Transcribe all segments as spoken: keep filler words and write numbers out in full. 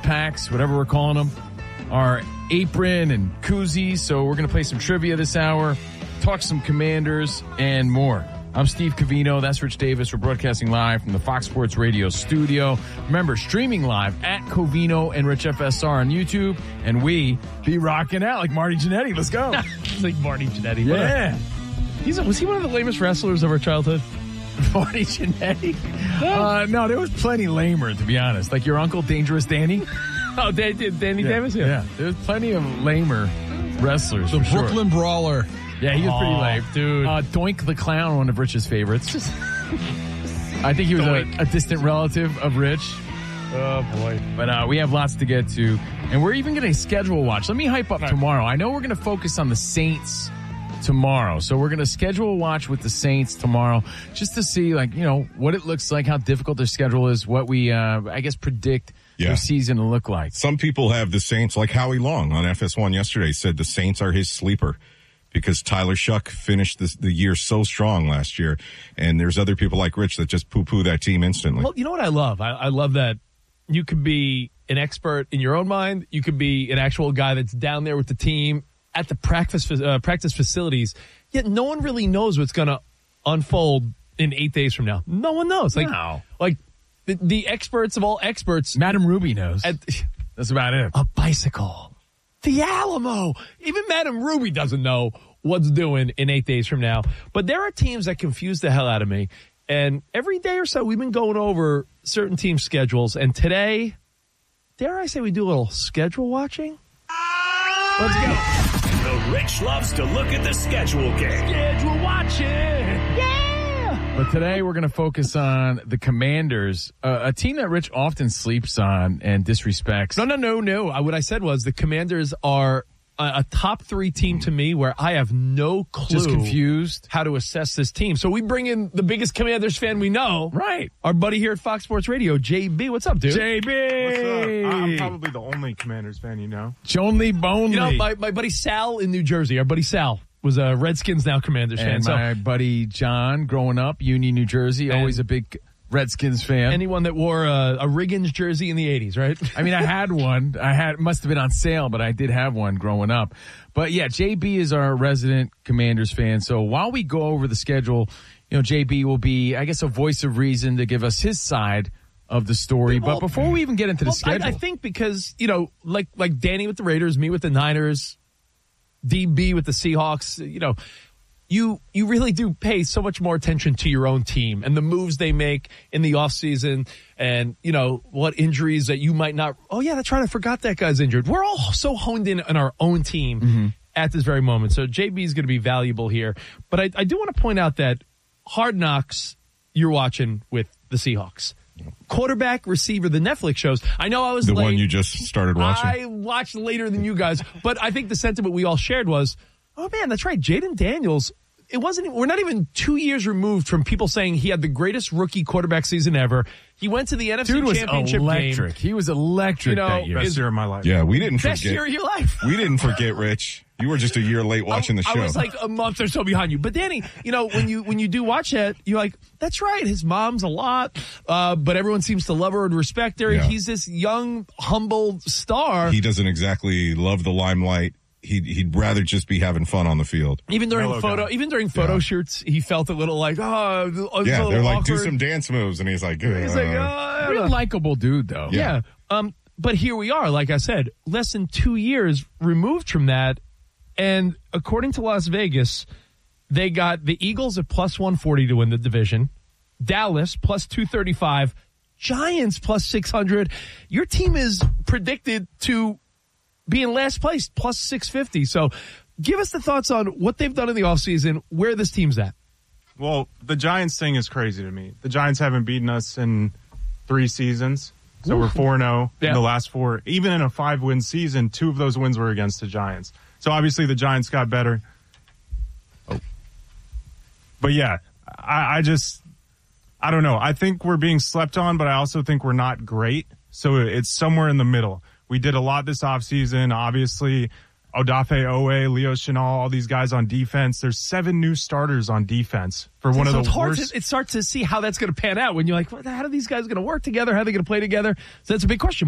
packs, whatever we're calling them, our apron and koozies. So we're going to play some trivia this hour, talk some Commanders, and more. I'm Steve Covino. That's Rich Davis. We're broadcasting live from the Fox Sports Radio studio. Remember, streaming live at Covino and Rich F S R on YouTube. And we be rocking out like Marty Jannetty. Let's go. Like Marty Jannetty. Yeah. A, he's a, was he one of the lamest wrestlers of our childhood? Marty Jannetty? Uh, no, there was plenty lamer, to be honest. Like your uncle, Dangerous Danny. Oh, Dan, Dan, Danny yeah, Davis? Yeah. yeah. There's plenty of lamer wrestlers. The for Brooklyn sure. Brawler. Yeah, he was oh, pretty lame. Dude. Uh, Doink the Clown, one of Rich's favorites. I think he was a, a distant relative of Rich. Oh, boy. But uh, we have lots to get to. And we're even going to schedule a watch. Let me hype up tomorrow. I know we're going to focus on the Saints tomorrow. So we're going to schedule a watch with the Saints tomorrow just to see, like, you know, what it looks like, how difficult their schedule is, what we, uh, I guess, predict Yeah. their season to look like. Some people have the Saints, like Howie Long on F S one yesterday, said the Saints are his sleeper because Tyler Shuck finished this, the year so strong last year. And there's other people like Rich that just poo-poo that team instantly. Well, you know what I love? I, I love that you could be an expert in your own mind. You could be an actual guy that's down there with the team at the practice uh, practice facilities. Yet no one really knows what's going to unfold in eight days from now. No one knows. Like, No. like the, the experts of all experts. Madam Ruby knows. At, That's about it. a bicycle. The Alamo. Even Madam Ruby doesn't know what's doing in eight days from now. But there are teams that confuse the hell out of me. And every day or so, we've been going over certain team schedules. And today, dare I say we do a little schedule watching? Let's go. The Rich loves to look at the schedule game. Schedule watching. Yeah. But today we're going to focus on the Commanders, uh, a team that Rich often sleeps on and disrespects. No, no, no, no. Uh, What I said was the Commanders are a, a top three team to me where I have no clue. Just confused. How to assess this team. So we bring in the biggest Commanders fan we know. Right. Our buddy here at Fox Sports Radio, J B. What's up, dude? J B. What's up? I'm probably the only Commanders fan you know. Jonely Bonely. You know, my, my buddy Sal in New Jersey, our buddy Sal, was a Redskins, now Commanders fan. and So my buddy John, growing up, Union, New Jersey, And- always a big Redskins fan. anyone that wore a, a Riggins jersey in the eighties, right? I mean, I had one. I had must have been on sale, but I did have one growing up. But yeah, J B is our resident Commanders fan. So while we go over the schedule, you know, J B will be, I guess, a voice of reason to give us his side of the story. Well, but before we even get into the Well, schedule, I, I think because, you know, like like Danny with the Raiders, me with the Niners, D B with the Seahawks, you know, you you really do pay so much more attention to your own team and the moves they make in the offseason and, you know, what injuries that you might not, oh, yeah, that's right, I forgot that guy's injured. We're all so honed in on our own team mm-hmm. at this very moment. So J B is going to be valuable here. But I, I do want to point out that Hard Knocks you're watching with the Seahawks. Quarterback, receiver, the Netflix shows. I know I was the late. one you just started watching. I watched later than you guys, but I think the sentiment we all shared was, oh man, that's right, Jaden Daniels. It wasn't. We're not even two years removed from people saying he had the greatest rookie quarterback season ever. He went to the N F C dude was Championship electric. game. He was electric You know, that year. Best year of my life. Yeah, we didn't Best forget. year of your life. We didn't forget, Rich. You were just a year late watching the I, show. I was like a month or so behind you. But Danny, you know, when you when you do watch that, you're like, that's right. His mom's a lot, uh, but everyone seems to love her and respect her. Yeah. He's this young, humble star. He doesn't exactly love the limelight. He'd, he'd rather just be having fun on the field. Even during Mellow photo, guy. even during photo Yeah. shoots, he felt a little like, oh, it's a Yeah, little they're like, do awkward. some dance moves. And he's like, He's like, uh, oh, Real likable dude, though. yeah. Um, but here we are, like I said, less than two years removed from that. And according to Las Vegas, they got the Eagles at plus one forty to win the division, Dallas plus two thirty-five, Giants plus six hundred. Your team is predicted to be in last place, plus six fifty. So give us the thoughts on what they've done in the offseason, where this team's at. Well, the Giants thing is crazy to me. The Giants haven't beaten us in three seasons. So Ooh. we're four and oh Yeah. in the last four. Even in a five-win season, two of those wins were against the Giants. So obviously the Giants got better. Oh. But yeah, I, I just, I don't know. I think we're being slept on, but I also think we're not great. So it's somewhere in the middle. We did a lot this offseason. Obviously, Odafe Owe, Leo Chenal, all these guys on defense. There's seven new starters on defense for one so of the it's hard worst. to, it's hard to see how that's going to pan out when you're like, well, how are these guys going to work together? How are they going to play together? So that's a big question mark.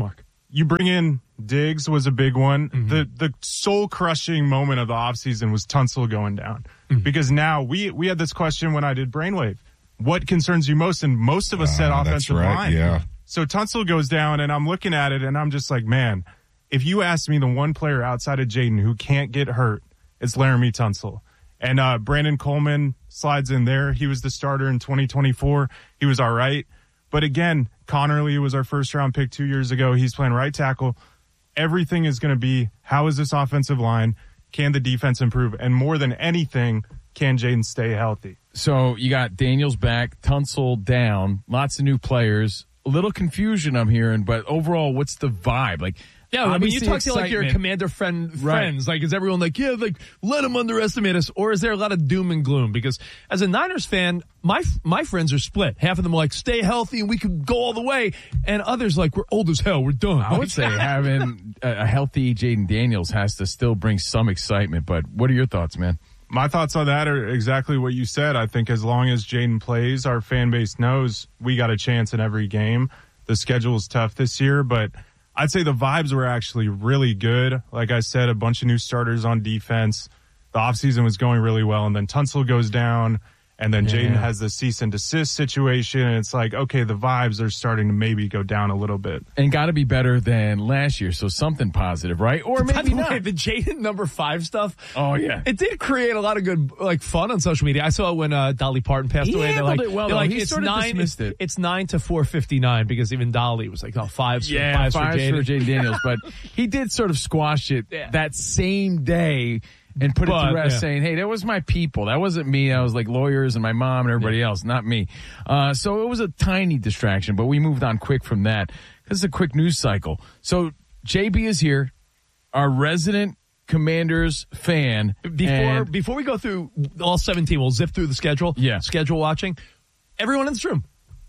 you bring in Diggs was a big one. Mm-hmm. The the soul crushing moment of the offseason was Tunsil going down. Mm-hmm. Because now we we had this question when I did Brainwave. What concerns you most? And most of us said Uh, that's offensive right, line. yeah. So Tunsil goes down, and I'm looking at it, and I'm just like, man, if you ask me the one player outside of Jaden who can't get hurt, it's Laramie Tunsil. And uh, Brandon Coleman slides in there. He was the starter in twenty twenty-four. He was all right. But again, Connerly was our first-round pick two years ago. He's playing right tackle. Everything is going to be, how is this offensive line? Can the defense improve? And more than anything, can Jaden stay healthy? So you got Daniels back, Tunsil down, lots of new players. A little confusion I'm hearing, but overall, what's the vibe? Like, Yeah, when you obviously talk to like your excitement. commander friend Right. friends, like is everyone like, yeah, like let them underestimate us, or is there a lot of doom and gloom? Because as a Niners fan, my my friends are split. Half of them are like, stay healthy and we could go all the way, and others like, we're old as hell, we're done. I would say having a a healthy Jaden Daniels has to still bring some excitement. But what are your thoughts, man? My thoughts on that are exactly what you said. I think as long as Jaden plays, our fan base knows we got a chance in every game. The schedule is tough this year, but I'd say the vibes were actually really good. Like I said, a bunch of new starters on defense. The offseason was going really well, and then Tunsil goes down, and then Yeah. Jaden has the cease and desist situation, and it's like, okay, the vibes are starting to maybe go down a little bit. And got to be better than last year, so something positive, right? Or By maybe the not. way, the Jaden number five stuff. Oh, yeah. It did create a lot of good, like, fun on social media. I saw it when uh, Dolly Parton passed He away. They're handled like, it well, they're though. like, He it's sort of nine. dismissed it. It's nine to four fifty nine because even Dolly was like, oh, fives, Yeah, fives, fives for Jaden. for Jaden Daniels, but he did sort of squash it Yeah. that same day and put But, it to rest, yeah. saying, "Hey, that was my people. That wasn't me. That was like lawyers and my mom and everybody else, not me." Uh, so it was a tiny distraction, but we moved on quick from that. This is a quick news cycle. So J B is here, our resident Commanders fan. Before and- before we go through all seventeen, we'll zip through the schedule. Yeah. Schedule watching. Everyone in this room.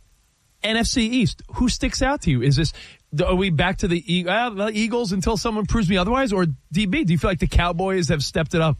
N F C East. Who sticks out to you? Is this, are we back to the E- uh, the Eagles until someone proves me otherwise? Or D B, do you feel like the Cowboys have stepped it up?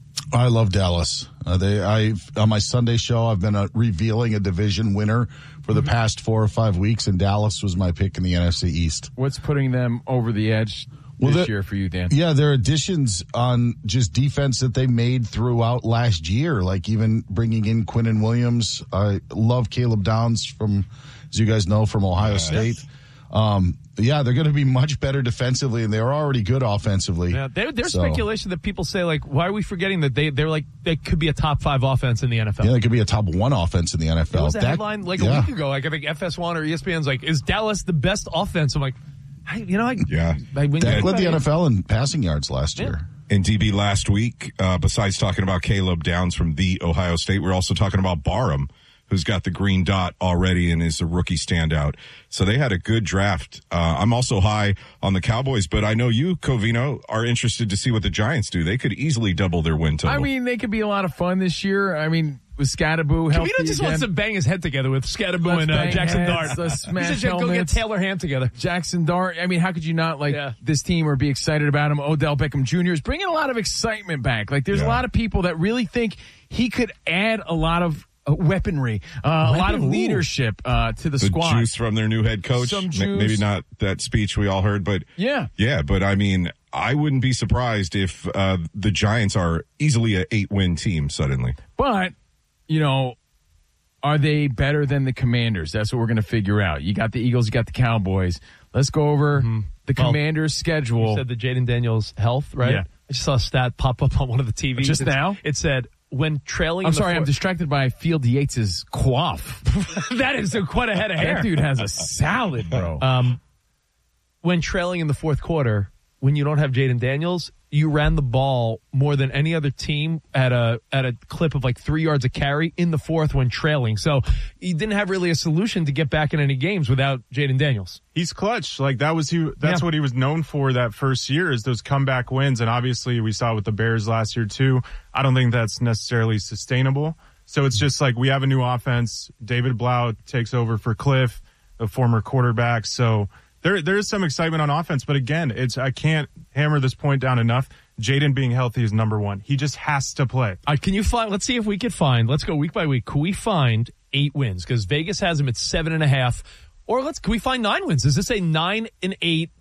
I love Dallas. Uh, they, I on my Sunday show, I've been uh, revealing a division winner for the past four or five weeks, and Dallas was my pick in the N F C East. what's putting them over the edge Well, this the- year for you, Dan? Yeah, their additions on just defense that they made throughout last year, like even bringing in Quinnen Williams. I love Caleb Downs from, as you guys know, from Ohio State. Um, yeah, they're going to be much better defensively, and they're already good offensively. Yeah, there, there's So- speculation that people say, like, why are we forgetting that they, they're like, they could be a top five offense in the N F L? Yeah, they could be a top one offense in the N F L. There was a That- headline like yeah. a week ago, like I think F S one or E S P N's like, is Dallas the best offense? I'm like, I, you know, I, Yeah. I, when Dak you- led the N F L in passing yards last Yeah. year. In D B last week, uh, besides talking about Caleb Downs from the Ohio State, we're also talking about Barham, who's got the green dot already and is a rookie standout. So they had a good draft. Uh, I'm also high on the Cowboys, but I know you, Covino, are interested to see what the Giants do. They could easily double their win total. I mean, they could be a lot of fun this year. I mean, with Scatterboo healthy Camino just again. wants to bang his head together with Scatterboo Let's and uh, bang Jackson heads, Dart. let's He smash said, go get helmets. Taylor Hand together. Jackson Dart. I mean, how could you not like Yeah. this team or be excited about him? Odell Beckham Junior is bringing a lot of excitement back. Like, there's a Yeah. lot of people that really think he could add a lot of uh, weaponry, uh, a lot of Weapon- ooh. leadership uh, to the, the squad. juice from their new head coach. Some M- juice. Maybe not that speech we all heard, but Yeah. yeah. But I mean, I wouldn't be surprised if uh, the Giants are easily a eight win team suddenly. But, you know, are they better than the Commanders? That's what we're going to figure out. You got the Eagles, you got the Cowboys. Let's go over the Well, Commanders' schedule. You said the Jaden Daniels health, right? Yeah. I just saw a stat pop up on one of the T Vs. Just It's- now? It said, when trailing I'm in the sorry, I'm fourth- distracted by Field Yates's quaff. that is a, quite a head of hair. That dude has a salad, bro. Um, when trailing in the fourth quarter, when you don't have Jaden Daniels, you ran the ball more than any other team at a at a clip of like three yards a carry in the fourth when trailing. So you didn't have really a solution to get back in any games without Jaden Daniels. He's clutch. Like that was he. That's Yeah. what he was known for that first year is those comeback wins. And obviously we saw with the Bears last year too. I don't think that's necessarily sustainable. So it's just like we have a new offense. David Blau takes over for Cliff, the former quarterback. So there there is some excitement on offense. But again, it's I can't hammer this point down enough. Jaden being healthy is number one. He just has to play. Uh, can you find? Let's see if we could find. Let's go week by week. Can we find eight wins? Because Vegas has him at seven and a half. Or let's can we find nine wins? Is this a nine and eight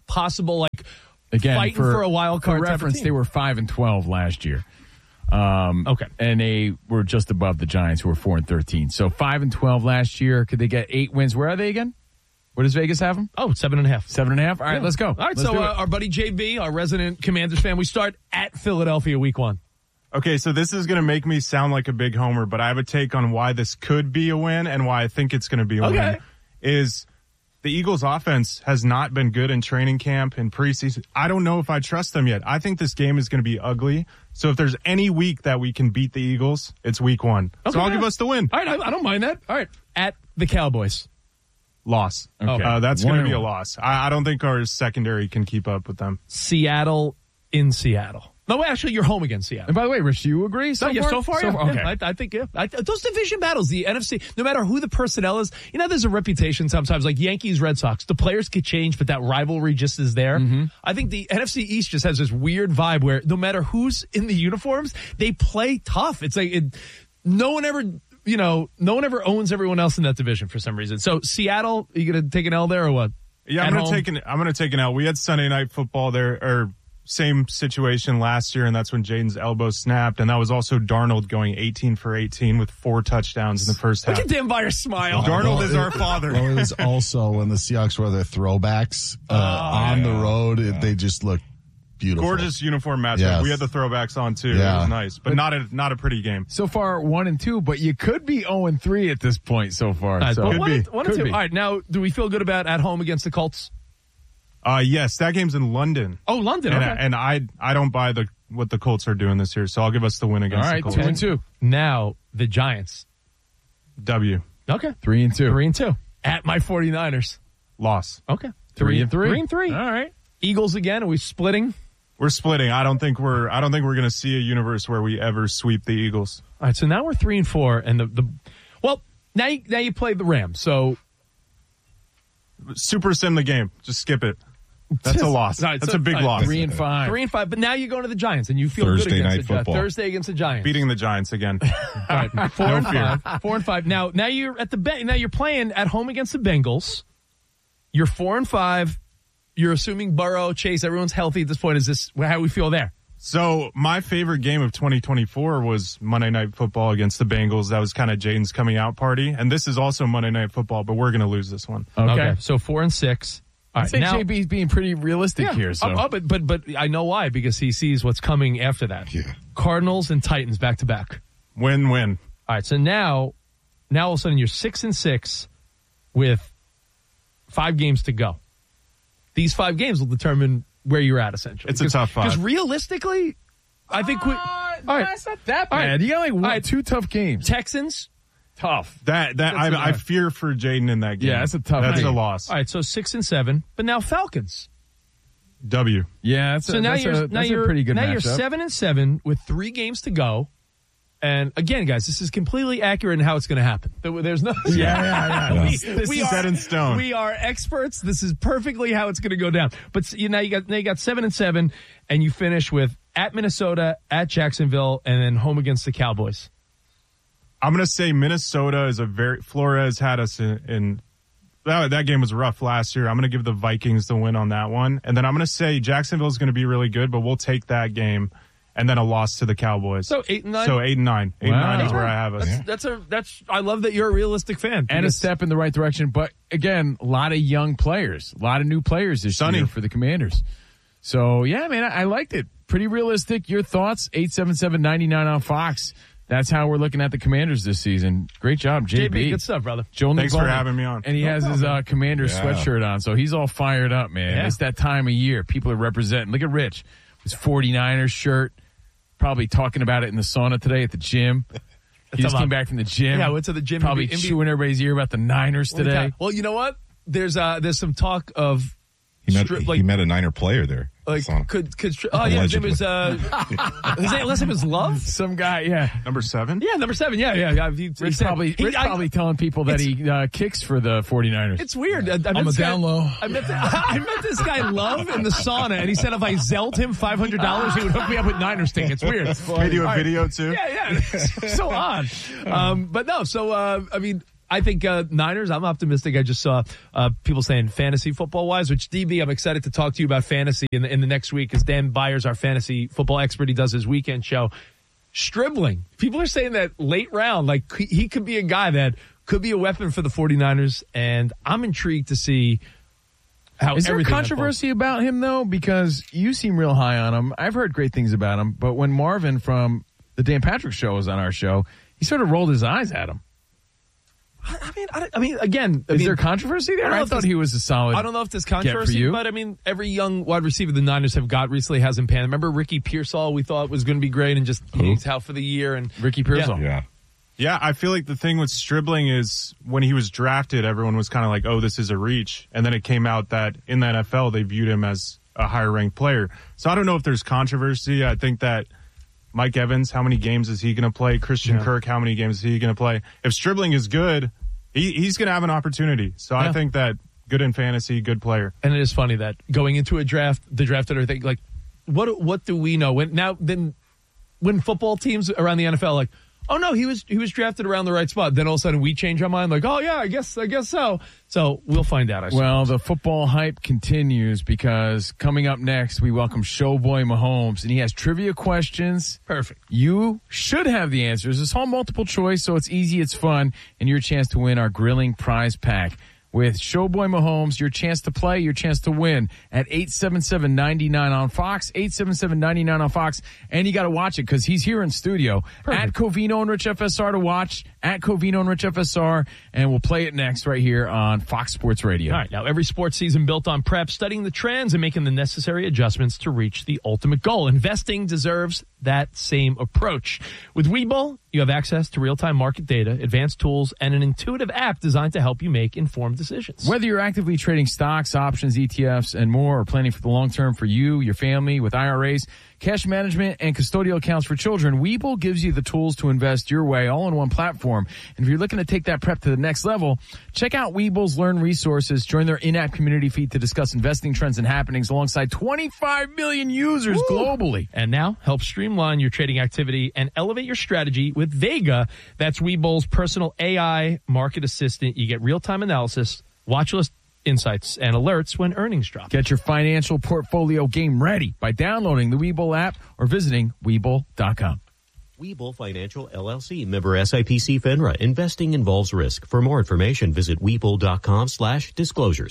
possible, like, Again, fighting for, for a wild card For type of reference, team. they were five and twelve last year. Um, Okay. And they were just above the Giants, who were four and thirteen. So five and twelve last year. Could they get eight wins? Where are they again? Where does Vegas have them? Oh, seven and a half. Seven and a half? All right, Yeah. let's go. All right, Let's so do uh, it. our buddy J B, our resident Commanders fan, we start at Philadelphia week one. Okay, so this is going to make me sound like a big homer, but I have a take on why this could be a win and why I think it's going to be a Okay. win. Is the Eagles' offense has not been good in training camp and preseason. I don't know if I trust them yet. I think this game is going to be ugly. So if there's any week that we can beat the Eagles, it's week one. Okay. So I'll give us the win. All right, I, I don't mind that. All right, at the Cowboys. Loss. Okay. Uh, that's One going to and be a one. loss. I, I don't think our secondary can keep up with them. Seattle in Seattle. No, actually, you're home against Seattle. And by the way, Rich, do you agree? So So, yeah, far? so far, yeah. okay. Yeah, I, I think, yeah. I, those division battles, the N F C, no matter who the personnel is, you know, there's a reputation sometimes, like Yankees, Red Sox. The players could change, but that rivalry just is there. Mm-hmm. I think the N F C East just has this weird vibe where no matter who's in the uniforms, they play tough. It's like, it, no one ever, you know, no one ever owns everyone else in that division for some reason. So, Seattle, are you going to take an L there or what? Yeah, At I'm going home? to take an I'm going to take an L. We had Sunday Night Football there, or same situation last year, and that's when Jaden's elbow snapped, and that was also Darnold going eighteen for eighteen with four touchdowns in the first half. Look at Dan Byers smile. Darnold is our father. Well, it was also when the Seahawks were their throwbacks uh, on the road. It, they just looked beautiful. Gorgeous uniform matchup. Yes. We had the throwbacks on too. Yeah. It was nice, but not a not a pretty game. So far, one and two, but you could be zero and three at this point so far. All right, so. but Could one, be. and- one and Could two. be. All right, now, do we feel good about at home against the Colts? Uh, yes, that game's in London. Oh, London. And, Okay. and I I don't buy the what the Colts are doing this year, so I'll give us the win All against right, the Colts. two and two. Now, the Giants. W. Okay. Three and two. Three and two. At my 49ers. Loss. Okay. Three and three. Three and three. All right. Eagles again. Are we splitting? We're splitting. I don't think we're I don't think we're going to see a universe where we ever sweep the Eagles. All right, so now we're three and four, and the, the well, now you, now you play the Rams, so Super sim the game. Just skip it. That's a loss. All right, That's so- a big all right, loss. Three and five. three and five. But now you're going to the Giants, and you feel Thursday good against night the Giants. football. Thursday against the Giants. Beating the Giants again. All right, four No and fear. five. Four and five. Now, now you're at the Ben- now you're playing at home against the Bengals. You're four and five. You're assuming Burrow, Chase, everyone's healthy at this point. Is this how we feel there? So my favorite game of twenty twenty-four was Monday Night Football against the Bengals. That was kind of Jaden's coming out party. And this is also Monday Night Football, but we're going to lose this one. Okay. So four and six. All I right, think now, J B's being pretty realistic yeah, here. So oh, oh, but but but I know why, because he sees what's coming after that. Yeah. Cardinals and Titans back to back. Win win. All right, so now, now all of a sudden you're six and six with five games to go. These five games will determine where you're at, essentially. It's a tough five. Because realistically, I think we. all right, that's not that All right. bad. You got like one, All right. two tough games. Texans. Tough. That that That's I, I a- fear for Jaden in that game. Yeah, that's a tough That's game. a loss. All right, so six and seven, but now Falcons. W. Yeah, that's So a, now that's you're a, now that's you're a pretty good now matchup. you're seven and seven with three games to go. And again, guys, this is completely accurate in how it's going to happen. There- There's no. Yeah, yeah, yeah. We- This is we set are- in stone. We are experts. This is perfectly how it's going to go down. But you now you got now you got seven and seven, and you finish with at Minnesota, at Jacksonville, and then home against the Cowboys. I'm going to say Minnesota is a very Flores had us in, in that, that game was rough last year. I'm going to give the Vikings the win on that one. And then I'm going to say Jacksonville is going to be really good, but we'll take that game and then a loss to the Cowboys. So eight and nine. So eight and nine. Eight Wow. and nine is where I have us. That's, that's a that's. I love that you're a realistic fan. and a because- step in the right direction. But again, a lot of young players, a lot of new players this Sonny. year for the Commanders. So yeah, man, I, I liked it. Pretty realistic. Your thoughts? eight seven seven, nine nine on Fox. That's how we're looking at the Commanders this season. Great job, J B. J B, good stuff, brother. Joe Thanks for Nagel. having me on. And he has his uh, Commanders Yeah. sweatshirt on, so he's all fired up, man. Yeah. It's that time of year. People are representing. Look at Rich. His 49ers shirt. Probably talking about it in the sauna today at the gym. He just about- came back from the gym. Yeah, I went to the gym. Probably In be- in be- chewing everybody's ear about the Niners today. Well, you know what? There's uh there's some talk of He met, stri- he like met a Niner player there. like So- could could stri- oh yeah his name Allegedly. was uh his name, last name was Love. Some guy, yeah. Number seven? Yeah, number seven. Yeah, yeah. yeah. He, he Rich said- probably, he- Rich I- probably telling people that he uh, kicks for the 49ers. It's weird. I, I met I'm a this guy- down low. I met, the, I met this guy Love in the sauna, and he said if I zelled him five hundred dollars, he would hook me up with Niners tickets. Weird. Made you a All right. video too? Yeah, yeah. It's so odd. Um, but no, so uh, I mean, I think uh, Niners, I'm optimistic. I just saw uh, people saying fantasy football-wise, which, D B, I'm excited to talk to you about fantasy in the, in the next week because Dan Byers, our fantasy football expert, he does his weekend show. Stribling. People are saying that late round, like he could be a guy that could be a weapon for the 49ers, and I'm intrigued to see how Is there everything controversy about him, though? Because you seem real high on him. I've heard great things about him, but when Marvin from the Dan Patrick Show was on our show, he sort of rolled his eyes at him. I mean, I, I mean, again, I is mean, there controversy there? I, I thought he was a solid. I don't know if there's get for controversy, you. but I mean, every young wide receiver the Niners have got recently hasn't panned. Remember Ricky Pearsall? We thought was going to be great, and just he's out for the year. And Ricky Pearsall, yeah. Yeah. Yeah, I feel like the thing with Stribling is when he was drafted, everyone was kind of like, oh, this is a reach. And then it came out that in the N F L, they viewed him as a higher ranked player. So I don't know if there's controversy. I think that Mike Evans, how many games is he going to play? Christian Yeah. Kirk, how many games is he going to play? If Stribling is good, he, he's going to have an opportunity. So Yeah. I think that good in fantasy, good player. And it is funny that going into a draft, the draft editor think like, what what do we know? When now then, when football teams around the N F L like, oh no, he was he was drafted around the right spot. Then all of a sudden we change our mind, like, oh yeah, I guess I guess so. So we'll find out. I Well, the football hype continues because coming up next, we welcome Showboy Mahomes, and he has trivia questions. Perfect. You should have the answers. It's all multiple choice, so it's easy, it's fun, and your chance to win our grilling prize pack. With Showboy Mahomes, your chance to play, your chance to win at eight seven seven, nine nine on Fox, eight seven seven, nine nine on Fox, and you got to watch it because he's here in studio. Perfect. At Covino and Rich F S R to watch, at Covino and Rich F S R, and we'll play it next right here on Fox Sports Radio. All right, now every sports season built on prep, studying the trends and making the necessary adjustments to reach the ultimate goal. Investing deserves that same approach. With Webull, you have access to real-time market data, advanced tools, and an intuitive app designed to help you make informed decisions. Whether you're actively trading stocks, options, E T Fs, and more, or planning for the long term for you, your family, with I R As, cash management, and custodial accounts for children, Webull gives you the tools to invest your way all in one platform. And if you're looking to take that prep to the next level, check out Webull's Learn resources. Join their in-app community feed to discuss investing trends and happenings alongside twenty-five million users Woo! globally. And now, help streamline your trading activity and elevate your strategy with Vega. That's Webull's personal A I market assistant. You get real-time analysis, watch list insights, and alerts when earnings drop. Get your financial portfolio game ready by downloading the Webull app or visiting Webull dot com. Webull Financial, L L C, member S I P C FINRA. Investing involves risk. For more information, visit Webull dot com slash disclosures.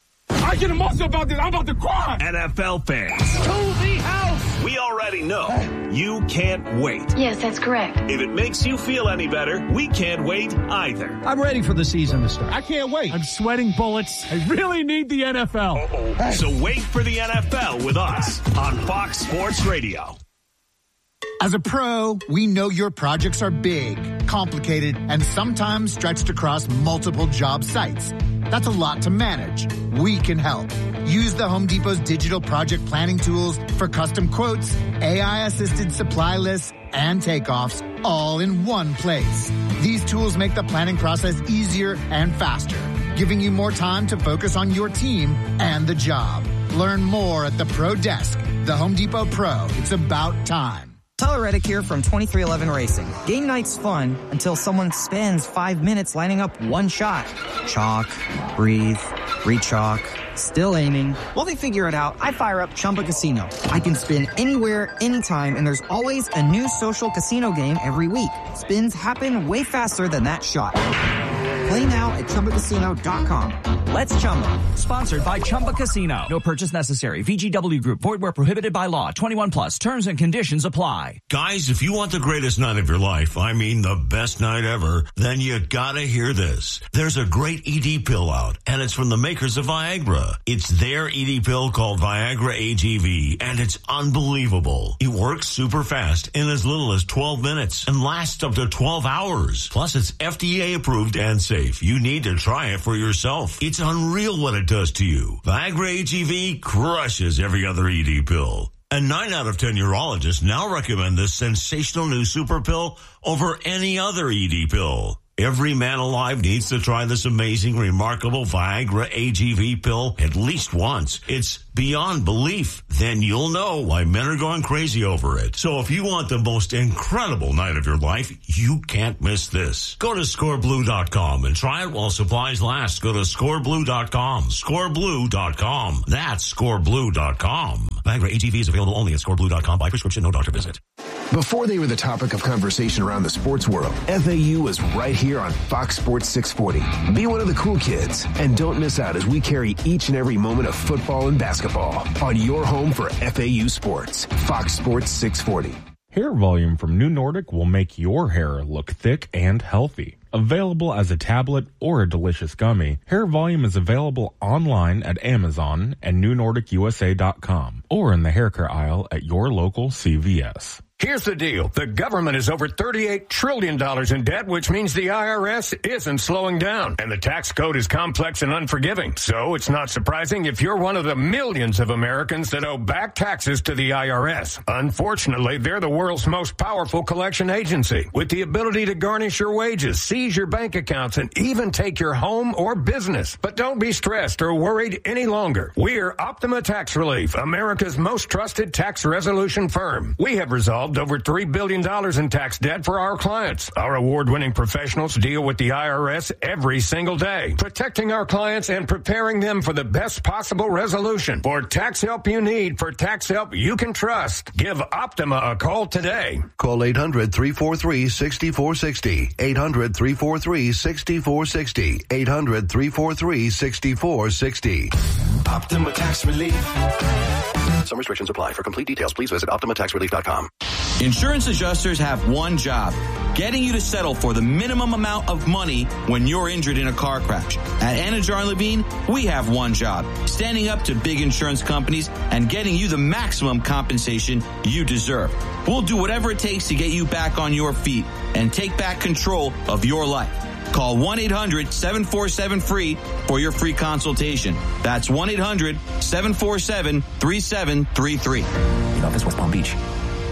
I get emotional about this. I'm about to cry. N F L fans. To the house. We already know you can't wait. Yes, that's correct. If it makes you feel any better, we can't wait either. I'm ready for the season to start. I can't wait. I'm sweating bullets. I really need the N F L. Uh-oh. So wait for the N F L with us on Fox Sports Radio. As a pro, we know your projects are big, complicated, and sometimes stretched across multiple job sites. That's a lot to manage. We can help. Use the Home Depot's digital project planning tools for custom quotes, A I-assisted supply lists, and takeoffs all in one place. These tools make the planning process easier and faster, giving you more time to focus on your team and the job. Learn more at the Pro Desk. The Home Depot Pro. It's about time. Tyler Reddick here from twenty-three eleven Racing. Game night's fun until someone spends five minutes lining up one shot. Chalk, breathe, re-chalk, still aiming. While they figure it out, I fire up Chumba Casino. I can spin anywhere, anytime, and there's always a new social casino game every week. Spins happen way faster than that shot. Play now at Chumba Casino dot com. Let's Chumba. Sponsored by Chumba Casino. No purchase necessary. V G W Group. Void where prohibited by law. twenty-one plus. Terms and conditions apply. Guys, if you want the greatest night of your life, I mean the best night ever, then you gotta hear this. There's a great E D pill out, and it's from the makers of Viagra. It's their E D pill called Viagra A G V, and it's unbelievable. It works super fast in as little as twelve minutes and lasts up to twelve hours. Plus, it's F D A approved and safe. You need to try it for yourself. It's unreal what it does to you. Viagra A G V crushes every other E D pill. And nine out of ten urologists now recommend this sensational new super pill over any other E D pill. Every man alive needs to try this amazing, remarkable Viagra A G V pill at least once. It's beyond belief. Then you'll know why men are going crazy over it. So if you want the most incredible night of your life, you can't miss this. Go to score blue dot com and try it while supplies last. Go to score blue dot com. score blue dot com. That's score blue dot com. Viagra A G V is available only at score blue dot com by prescription, no doctor visit. Before they were the topic of conversation around the sports world, F A U was right here on Fox Sports six forty. Be one of the cool kids, and don't miss out as we carry each and every moment of football and basketball on your home for F A U sports. Fox Sports six forty. Hair Volume from New Nordic will make your hair look thick and healthy. Available as a tablet or a delicious gummy, Hair Volume is available online at Amazon and new nordic u s a dot com or in the hair care aisle at your local C V S. Here's the deal. The government is over thirty-eight trillion dollars in debt, which means the I R S isn't slowing down. And the tax code is complex and unforgiving. So it's not surprising if you're one of the millions of Americans that owe back taxes to the I R S. Unfortunately, they're the world's most powerful collection agency with the ability to garnish your wages, seize your bank accounts, and even take your home or business. But don't be stressed or worried any longer. We're Optima Tax Relief, America's most trusted tax resolution firm. We have resolved over three billion dollars in tax debt for our clients. Our award-winning professionals deal with the I R S every single day, protecting our clients and preparing them for the best possible resolution. For tax help you need, for tax help you can trust, give Optima a call today. Call eight hundred, three four three, six four six zero. eight hundred, three four three, six four six zero. eight hundred, three four three, six four six zero. Optima Tax Relief. Some restrictions apply. For complete details, please visit optima tax relief dot com. Insurance adjusters have one job, getting you to settle for the minimum amount of money when you're injured in a car crash. At Anajar and Levine, we have one job, standing up to big insurance companies and getting you the maximum compensation you deserve. We'll do whatever it takes to get you back on your feet and take back control of your life. Call one eight hundred, seven four seven, F R E E for your free consultation. That's one eight hundred, seven four seven, three seven three three. In office, West Palm Beach.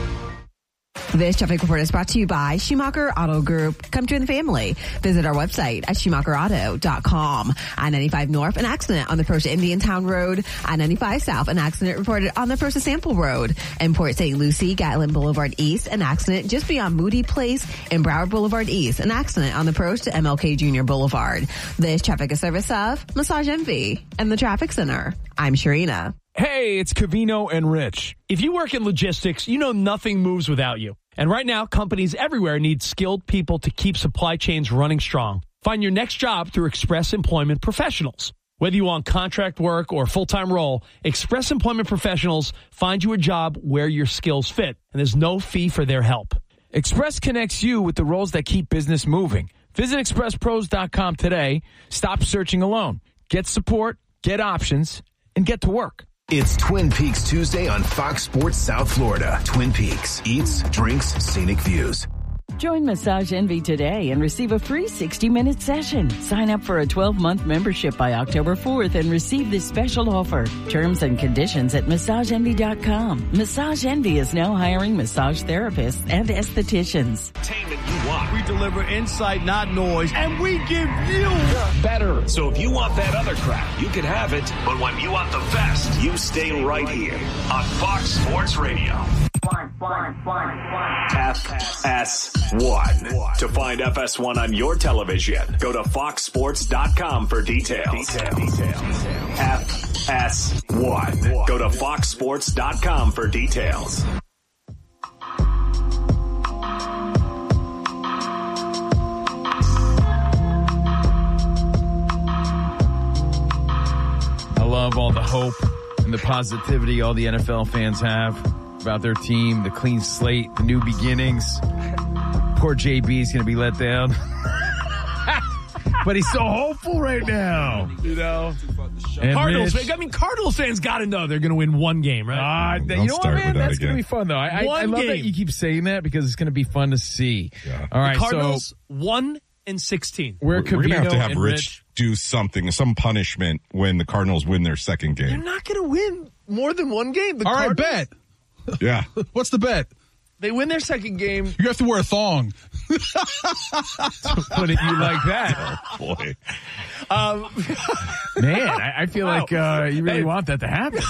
This traffic report is brought to you by Schumacher Auto Group. Come join the family. Visit our website at schumacher auto dot com. I ninety-five North, an accident on the approach to Indiantown Road. I ninety-five South, an accident reported on the approach to Sample Road. In Port Saint Lucie, Gatlin Boulevard East, an accident just beyond Moody Place. And Broward Boulevard East, an accident on the approach to M L K Junior Boulevard. This traffic is service of Massage Envy and the Traffic Center. I'm Sharina. Hey, it's Covino and Rich. If you work in logistics, you know nothing moves without you. And right now, companies everywhere need skilled people to keep supply chains running strong. Find your next job through Express Employment Professionals. Whether you want contract work or full-time role, Express Employment Professionals find you a job where your skills fit, and there's no fee for their help. Express connects you with the roles that keep business moving. Visit express pros dot com today. Stop searching alone. Get support, get options, and get to work. It's Twin Peaks Tuesday on Fox Sports South Florida. Twin Peaks. Eats, drinks, scenic views. Join Massage Envy today and receive a free sixty-minute session. Sign up for a twelve-month membership by October fourth and receive this special offer. Terms and conditions at massage envy dot com. Massage Envy is now hiring massage therapists and estheticians. Entertainment you want. We deliver insight, not noise, and we give you better. So if you want that other crap, you can have it. But when you want the best, you stay right here on Fox Sports Radio. F S one. To find F S one on your television, go to fox sports dot com for details. F S one. Go to fox sports dot com for details. I love all the hope and the positivity all the N F L fans have about their team, the clean slate, the new beginnings. Poor J B is going to be let down. But he's so hopeful right now. You know? And Cardinals, Rich, I mean, Cardinals fans got to know they're going to win one game, right? Uh, you know what, man? That That's going to be fun, though. I, I, I love game. that you keep saying that because it's going to be fun to see. Yeah. All right, the Cardinals, so one and sixteen. We're, we're going to have to have Rich, Rich do something, some punishment when the Cardinals win their second game. They're not going to win more than one game. The All Cardinals, right, bet. Yeah. What's the bet? They win their second game. You have to wear a thong. Put it you like that. Oh, boy. Um, Man, I, I feel like uh, you really Hey. want that to happen.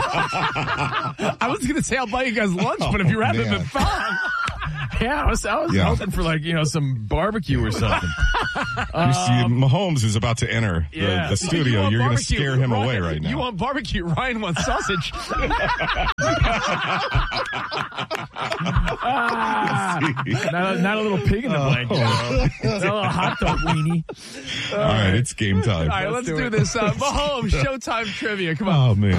I was going to say I'll buy you guys lunch, but if you're having man. the fun. Yeah, I was, I was Yeah. hoping for like, you know, some barbecue or something. You see, Mahomes is about to enter the, Yeah. the studio. You want You're going to barbecue, scare him Ryan- away right now. You want barbecue, Ryan wants sausage. Ah, not, a, not a little pig in the blanket. Oh. Not a little hot dog weenie. All right, it's game time. All right, let's, do, this. Uh, Mahomes, Showtime trivia. Come on. Oh, man.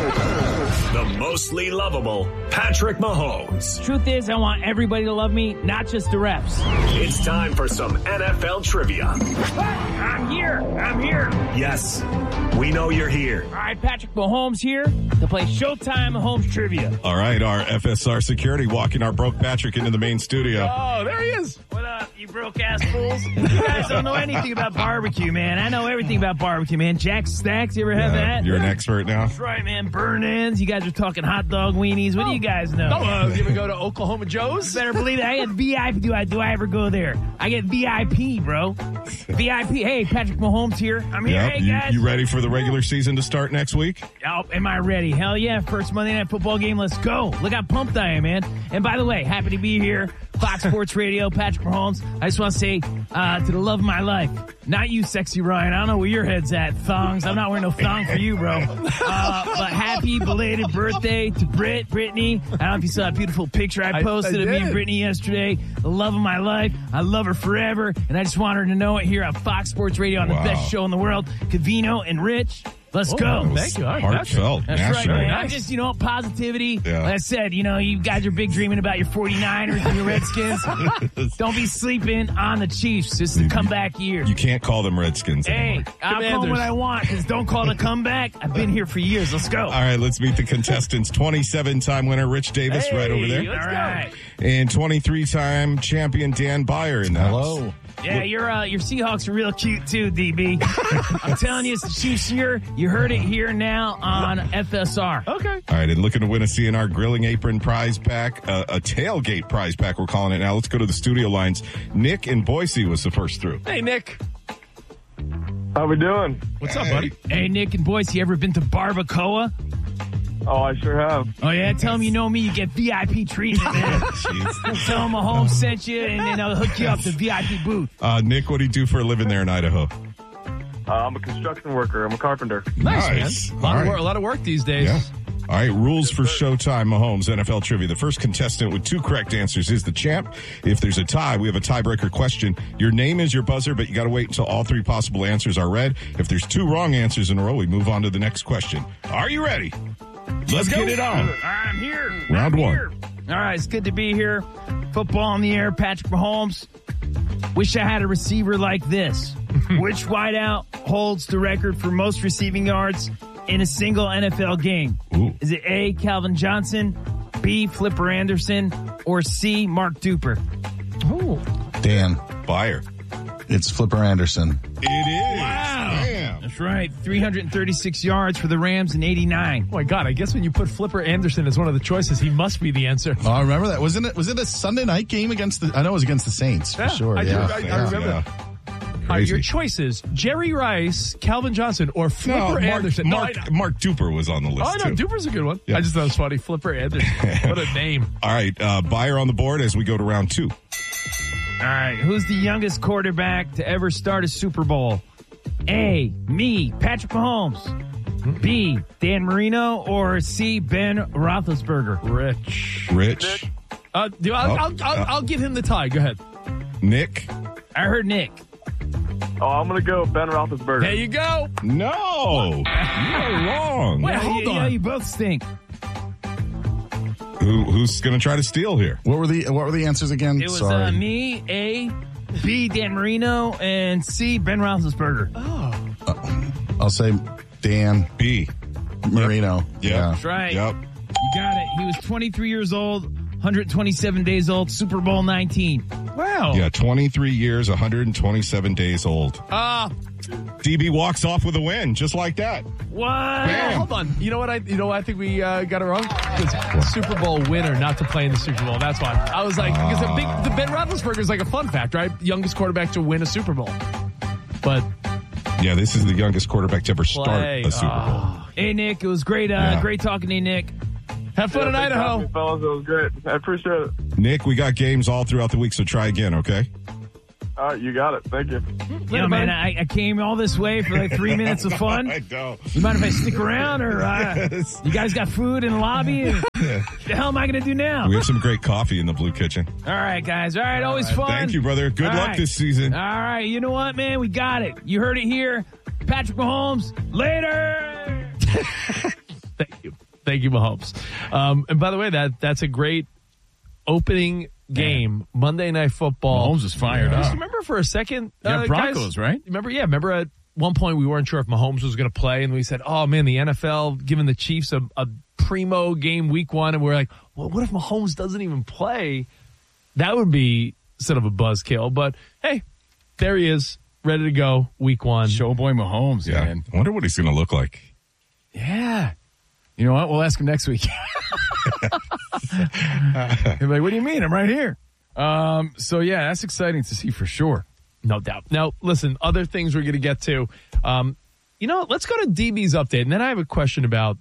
The mostly lovable Patrick Mahomes. Truth is, I want everybody to love me, not just the refs. It's time for some N F L trivia. I'm here. I'm here. Yes, we know you're here. All right, Patrick Mahomes here to play Showtime Mahomes trivia. All right, our F S R security walking our broke Patrick into the main studio. Oh, there he is. What up, you broke-ass fools? You guys don't know anything about barbecue, man. I know everything about barbecue, man. Jack Stacks, you ever have Yeah, that? you're an expert now. That's right, man. Burn ends. You guys are talking hot dog weenies. What do you guys know? Oh, uh, you ever go to Oklahoma Joe's? You better believe it. I get V I P. Do I, do I ever go there? I get V I P, bro. V I P. Hey, Patrick Mahomes here. I'm here. Yep. Hey, You, guys. you ready for the regular season to start next week? Oh, am I ready? Hell yeah. First Monday Night Football game. Let's go. Look how pumped I am, man. And by the way, happy to be here. Fox Sports Radio, Patrick Mahomes. I just want to say uh, to the love of my life, not you, sexy Ryan. I don't know where your head's at. Thongs. I'm not wearing no thong for you, bro. Uh, but happy belated birthday to Britt, Brittany. I don't know if you saw a beautiful picture I I- posted I of me and did. Brittany yesterday. The love of my life. I love her forever. And I just want her to know it here on Fox Sports Radio on Wow. the best show in the world. Cavino and Rich. Let's Oh, go. thank you. All right, Heartfelt. That's right, national. man. Nice. I'm just, you know, positivity. Yeah. Like I said, you know, you guys are big dreaming about your 49ers and your Redskins. Don't be sleeping on the Chiefs. It's the comeback year. You can't call them Redskins Hey, anymore. I'll call Commanders. what I want, because don't call it a comeback. I've been here for years. Let's go. All right, let's meet the contestants. twenty-seven-time winner Rich Davis Hey, right over there. let's All go. right. And twenty-three-time champion Dan Byer in the house. Hello. Yeah, your uh, your Seahawks are real cute too, D B. I'm telling you, it's the Chiefs year. You heard it here now on F S R. Okay. All right, and looking to win a C N R Grilling Apron prize pack, uh, a tailgate prize pack, we're calling it now. Let's go to the studio lines. Nick in Boise was the first through. Hey, Nick. How we doing? What's up, buddy? Hey, Nick and Boyce, you ever been to Barbacoa? Oh, I sure have. Oh, yeah? Tell them you know me. You get V I P treatment, man. Tell them Mahomes sent you, and then I'll hook you up to V I P booth. Uh, Nick, what do you do for a living there in Idaho? Uh, I'm a construction worker. I'm a carpenter. Nice, man. A lot, All of right. work, a lot of work these days. Yeah. All right, rules for Showtime Mahomes N F L Trivia. The first contestant with two correct answers is the champ. If there's a tie, we have a tiebreaker question. Your name is your buzzer, but you got to wait until all three possible answers are read. If there's two wrong answers in a row, we move on to the next question. Are you ready? Let's get it on. All right, I'm here. Round I'm one. here. All right, it's good to be here. Football in the air, Patrick Mahomes. Wish I had a receiver like this. Which wideout holds the record for most receiving yards in a single N F L game? Ooh. Is it A, Calvin Johnson, B, Flipper Anderson, or C, Mark Duper? Ooh. Dan, Byer. it's Flipper Anderson. It is. Wow. Damn. That's right. three hundred thirty-six yards for the Rams in eighty-nine. Oh my God! I guess when you put Flipper Anderson as one of the choices, he must be the answer. Oh, I remember that. Wasn't it? Was it a Sunday night game against the? I know it was against the Saints for Yeah, sure. I do. yeah, I- I yeah. remember Yeah. All right, your choices: Jerry Rice, Calvin Johnson, or Flipper No, Mark, Anderson. No, Mark, I know. Mark Duper was on the list, Oh, I know. too. Duper's a good one. Yeah. I just thought it was funny. Flipper Anderson. What a name. All right, uh, Byer on the board as we go to round two. All right, who's the youngest quarterback to ever start a Super Bowl? A, me, Patrick Mahomes. B, Dan Marino, or C, Ben Roethlisberger? Rich. Rich. Uh, do I'll, Oh, I'll, I'll, uh, I'll give him the tie. Go ahead. Nick. I heard Nick. Oh, I'm going to go Ben Roethlisberger. There you go. No. You're wrong. Wait, Yeah, hold you, on. Yeah, you both stink. Who, who's going to try to steal here? What were the What were the answers again? It was Sorry. uh, me, A, B, Dan Marino, and C, Ben Roethlisberger. I'll say Dan B. Marino. Yeah. That's right. Yep. You got it. He was twenty-three years old, one hundred twenty-seven days old, Super Bowl nineteen. Wow. Yeah, twenty-three years, one hundred twenty-seven days old. Uh, D B walks off with a win, just like that. What? Bam. Hold on. You know what? I you know what I think we uh, got it wrong. Because Super Bowl winner not to play in the Super Bowl. That's why I was like, because the, big, the Ben Roethlisberger is like a fun fact, right? Youngest quarterback to win a Super Bowl. But yeah, this is the youngest quarterback to ever play. start a Super Bowl. Oh. Hey, Nick, it was great. Uh, Yeah. Great talking to you, Nick. Have fun Yeah, in thanks for Idaho. having me, fellas. It was great. I appreciate it. Nick, we got games all throughout the week, so try again, okay? All right, you got it. Thank you. Yeah, man, I, I came all this way for like three minutes of fun. I know. You mind if I stick around, or uh, Yes. you guys got food in the lobby? And Yeah. the hell am I going to do now? We have some great coffee in the Blue Kitchen. All right, guys. All right, always fun. Thank you, brother. Good All luck right. this season. All right, you know what, man? We got it. You heard it here. Patrick Mahomes, later. Thank you. Thank you, Mahomes. Um, and by the way, that that's a great opening game, Monday Night Football. Mahomes is fired Just up. remember for a second, Yeah, uh, Broncos, guys, right? Remember, yeah, remember at one point we weren't sure if Mahomes was going to play, and we said, oh, man, the N F L giving the Chiefs a, a primo game week one, and we're like, well, what if Mahomes doesn't even play? That would be sort of a buzzkill, but hey, there he is, ready to go week one. Showboy Mahomes, Yeah. man. I wonder what he's going to look like. Yeah. You know what? We'll ask him next week. He'll be like, what do you mean? I'm right here. Um, so, yeah, that's exciting to see for sure. No doubt. Now, listen, other things we're going to get to. Um, you know, let's go to D B's update. And then I have a question about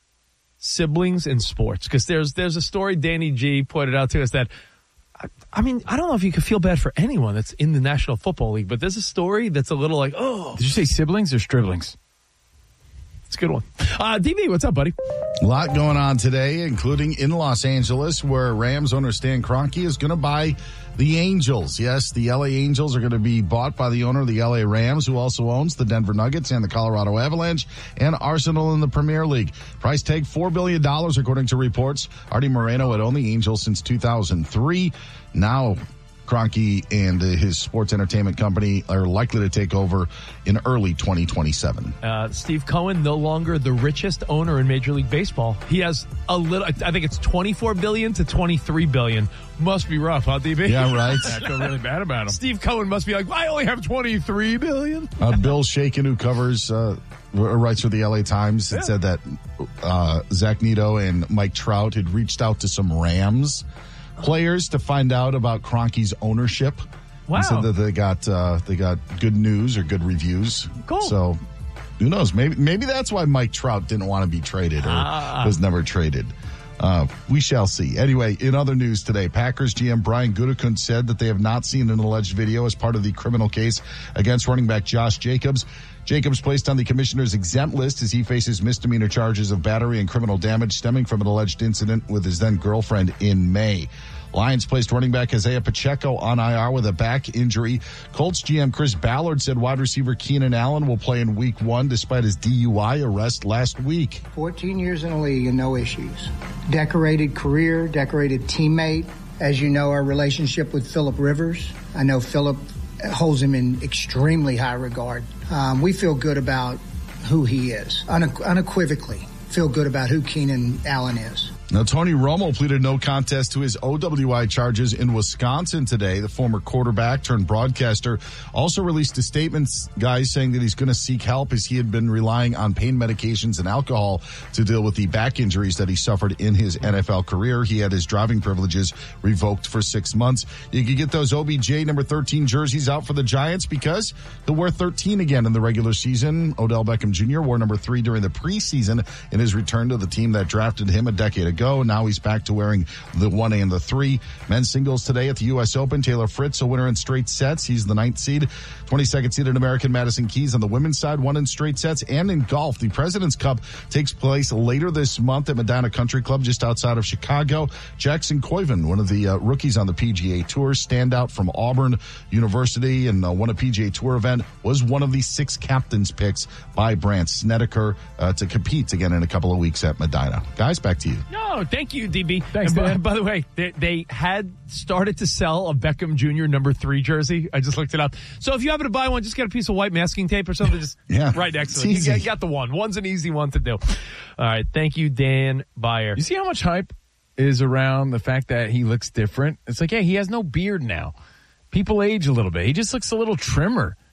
siblings in sports. Because there's there's a story Danny G pointed out to us that, I, I mean, I don't know if you could feel bad for anyone that's in the National Football League, but there's a story that's a little like, oh. Did you say siblings or striblings? It's a good one. Uh, D B, what's up, buddy? A lot going on today, including in Los Angeles, where Rams owner Stan Kroenke is going to buy the Angels. Yes, the L A Angels are going to be bought by the owner of the L A Rams, who also owns the Denver Nuggets and the Colorado Avalanche and Arsenal in the Premier League. Price tag four billion dollars, according to reports. Artie Moreno had owned the Angels since two thousand three. Now Kroenke and his sports entertainment company are likely to take over in early twenty twenty-seven. Uh, Steve Cohen, no longer the richest owner in Major League Baseball. He has a little, I think it's twenty-four billion dollars to twenty-three billion dollars. Must be rough, huh, D B? Yeah, right. I feel really bad about him. Steve Cohen must be like, I only have twenty-three billion dollars. Uh, Bill Shaken, who covers, uh, writes for the L A Times, had Yeah. said that uh, Zach Neto and Mike Trout had reached out to some Rams players to find out about Kroenke's ownership. Wow. And said that they got uh, they got good news or good reviews. Cool. So who knows? Maybe maybe that's why Mike Trout didn't want to be traded or Ah. was never traded. Uh, we shall see. Anyway, in other news today, Packers G M Brian Gutekunst said that they have not seen an alleged video as part of the criminal case against running back Josh Jacobs. Jacobs placed on the commissioner's exempt list as he faces misdemeanor charges of battery and criminal damage stemming from an alleged incident with his then girlfriend in May. Lions placed running back Isaiah Pacheco on I R with a back injury. Colts G M Chris Ballard said wide receiver Keenan Allen will play in week one despite his D U I arrest last week. fourteen years in the league and no issues. Decorated career, decorated teammate. As you know, our relationship with Phillip Rivers. I know Phillip holds him in extremely high regard. Um, we feel good about who he is, unequ- unequivocally. Feel good about who Keenan Allen is. Now, Tony Romo pleaded no contest to his O W I charges in Wisconsin today. The former quarterback turned broadcaster also released a statement, guys, saying that he's going to seek help as he had been relying on pain medications and alcohol to deal with the back injuries that he suffered in his N F L career. He had his driving privileges revoked for six months. You can get those O B J number thirteen jerseys out for the Giants because they'll wear thirteen again in the regular season. Odell Beckham Junior wore number three during the preseason in his return to the team that drafted him a decade ago. Now he's back to wearing the one and the three. Men's singles today at the U S Open. Taylor Fritz, a winner in straight sets. He's the ninth seed. twenty-second seeded American Madison Keys on the women's side, won in straight sets. And in golf, the President's Cup takes place later this month at Medina Country Club just outside of Chicago. Jackson Koiven, one of the uh, rookies on the P G A Tour, standout from Auburn University and uh, won a P G A Tour event, was one of the six captains picks by Brant Snedeker uh, to compete again in a couple of weeks at Medina. Guys, back to you. No, thank you, D B. Thanks, and by, Dan. by the way, they, they had started to sell a Beckham Junior number three jersey. I just looked it up. So if you happen to buy one, just get a piece of white masking tape or something, just Yeah, right next to it's it. You easy. got, got the one. One's an easy one to do. All right, thank you, Dan Byer. You see how much hype is around the fact that he looks different? It's like, yeah, he has no beard now. People age a little bit. He just looks a little trimmer.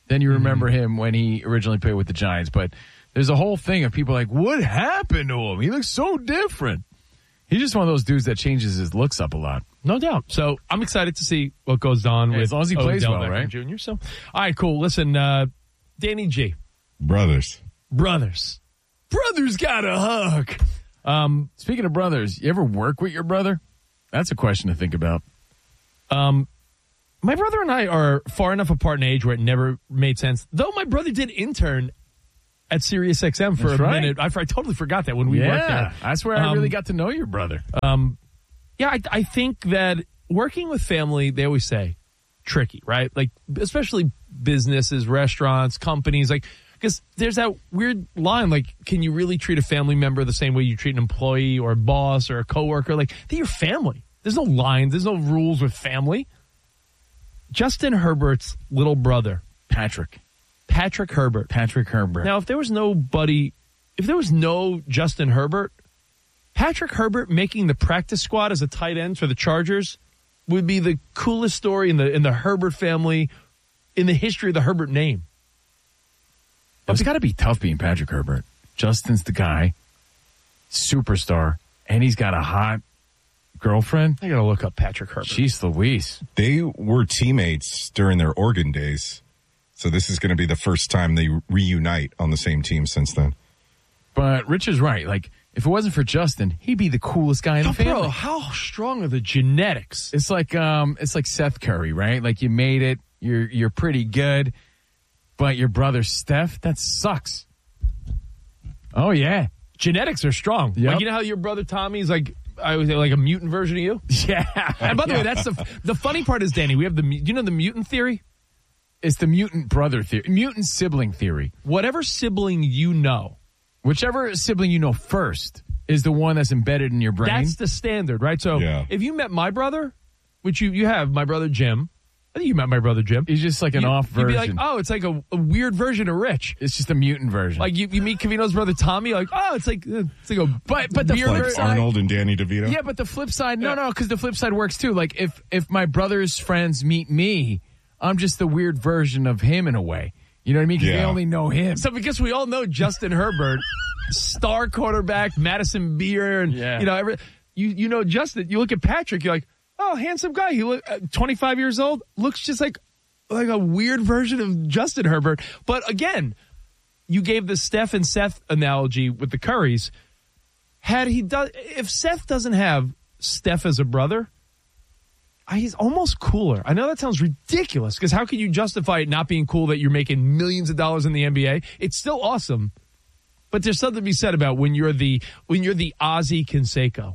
than you remember mm-hmm. him when he originally played with the Giants. But there's a whole thing of people like, what happened to him? He looks so different. He's just one of those dudes that changes his looks up a lot. No doubt. So I'm excited to see what goes on yeah, with as long as he plays Odell well, Beckham right? Junior So, all right, cool. Listen, uh, Danny G. Brothers. Brothers. Brothers got a hug. Um, Speaking of brothers, you ever work with your brother? That's a question to think about. Um, my brother and I are far enough apart in age where it never made sense. Though my brother did intern at Sirius X M for That's a right. minute. I, I totally forgot that when we yeah, worked there. That's where um, I really got to know your brother. Um, yeah, I, I think that working with family, they always say, tricky, right? Like, especially businesses, restaurants, companies, like, because there's that weird line, like, can you really treat a family member the same way you treat an employee or a boss or a coworker? Like, they're your family. There's no lines. There's no rules with family. Justin Herbert's little brother, Patrick. Patrick Herbert. Patrick Herbert. Now, if there was nobody, if there was no Justin Herbert, Patrick Herbert making the practice squad as a tight end for the Chargers would be the coolest story in the in the Herbert family, in the history of the Herbert name. It's got to be tough being Patrick Herbert. Justin's the guy, superstar, and he's got a hot girlfriend. I got to look up Patrick Herbert. Jeez Louise. They were teammates during their Oregon days. So this is going to be the first time they reunite on the same team since then. But Rich is right. Like, if it wasn't for Justin, he'd be the coolest guy in oh, the family. Bro, how strong are the genetics? It's like um, it's like Seth Curry, right? Like, you made it. You're you're pretty good. But your brother Steph, that sucks. Oh, yeah. Genetics are strong. Yep. Like, you know how your brother Tommy's like, I was like a mutant version of you? Yeah. And by the yeah. way, that's the the funny part is, Danny, we have the, do you know the mutant theory? It's the mutant brother theory, mutant sibling theory. Whatever sibling you know, whichever sibling you know first is the one that's embedded in your brain. That's the standard, right? So yeah. if you met my brother, which you, you have, my brother Jim, I think you met my brother Jim. He's just like an you, off you'd version. You'd be like, oh, it's like a, a weird version of Rich. It's just a mutant version. Like you, you meet Cavino's brother Tommy, like, oh, it's like it's like a but but the weird flip like side, Arnold and Danny DeVito. Yeah, but the flip side, no, Yeah. no, because the flip side works too. Like if if my brother's friends meet me, I'm just the weird version of him in a way. You know what I mean? Because Yeah. they only know him. So because we all know Justin Herbert, star quarterback, Madison Beer, and Yeah. you know, every, you you know Justin. You look at Patrick, you're like, oh, handsome guy. He look uh, twenty-five years old, looks just like like a weird version of Justin Herbert. But again, you gave the Steph and Seth analogy with the Currys. Had he done, if Seth doesn't have Steph as a brother, he's almost cooler. I know that sounds ridiculous because how can you justify it not being cool that you're making millions of dollars in the N B A? It's still awesome, but there's something to be said about when you're the when you're the Ozzie Canseco,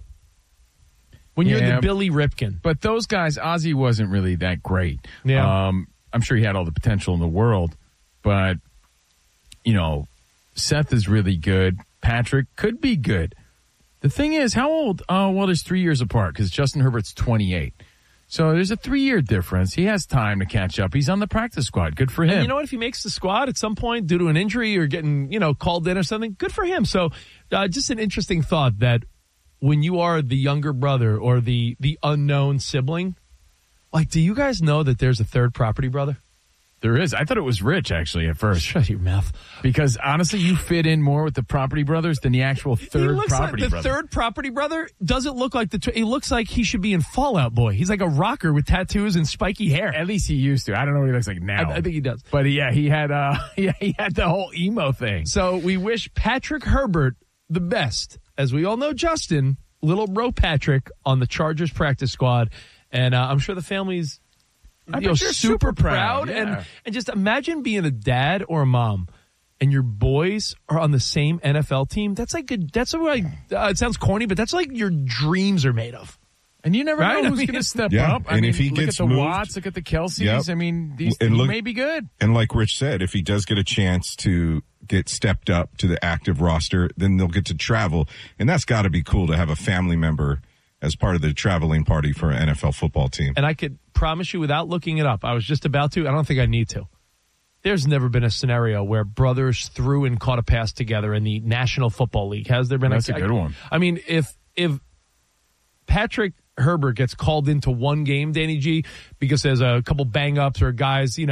when you're Yeah. the Billy Ripken. But those guys, Ozzy wasn't really that great. Yeah. Um, I'm sure he had all the potential in the world, but you know, Seth is really good. Patrick could be good. The thing is, how old? Oh, well, there's three years apart because Justin Herbert's twenty-eight. So there's a three-year difference. He has time to catch up. He's on the practice squad. Good for him. And you know what? If he makes the squad at some point due to an injury or getting, you know, called in or something, good for him. So uh, just an interesting thought that when you are the younger brother or the, the unknown sibling, like, do you guys know that there's a third property brother? There is. I thought it was Rich, actually, at first. Shut your mouth. Because, honestly, you fit in more with the property brothers than the actual third he looks property like the brother. third property brother doesn't look like the. Tw- he looks like he should be in Fallout Boy. He's like a rocker with tattoos and spiky hair. At least he used to. I don't know what he looks like now. I, I think he does. But yeah, he had uh, yeah, he had the whole emo thing. So we wish Patrick Herbert the best. As we all know, Justin, little bro Patrick on the Chargers practice squad, and uh, I'm sure the family's. I You know, bet you're super, super proud, proud, yeah. and and just imagine being a dad or a mom, and your boys are on the same N F L team. That's like a, that's like uh, it sounds corny, but that's like your dreams are made of. And you never Right? know I who's mean, going to step Yeah, up. I and mean, if he look gets at the moved- Watts, look at the Kelseys. Yep. I mean, these And he look- may be good. And like Rich said, if he does get a chance to get stepped up to the active roster, then they'll get to travel. And that's got to be cool to have a family member as part of the traveling party for an N F L football team. And I could promise you without looking it up, I was just about to, I don't think I need to. There's never been a scenario where brothers threw and caught a pass together in the National Football League. Has there been? That's a good one. I mean, if if Patrick Herbert gets called into one game, Danny G, because there's a couple bang-ups or guys, you know,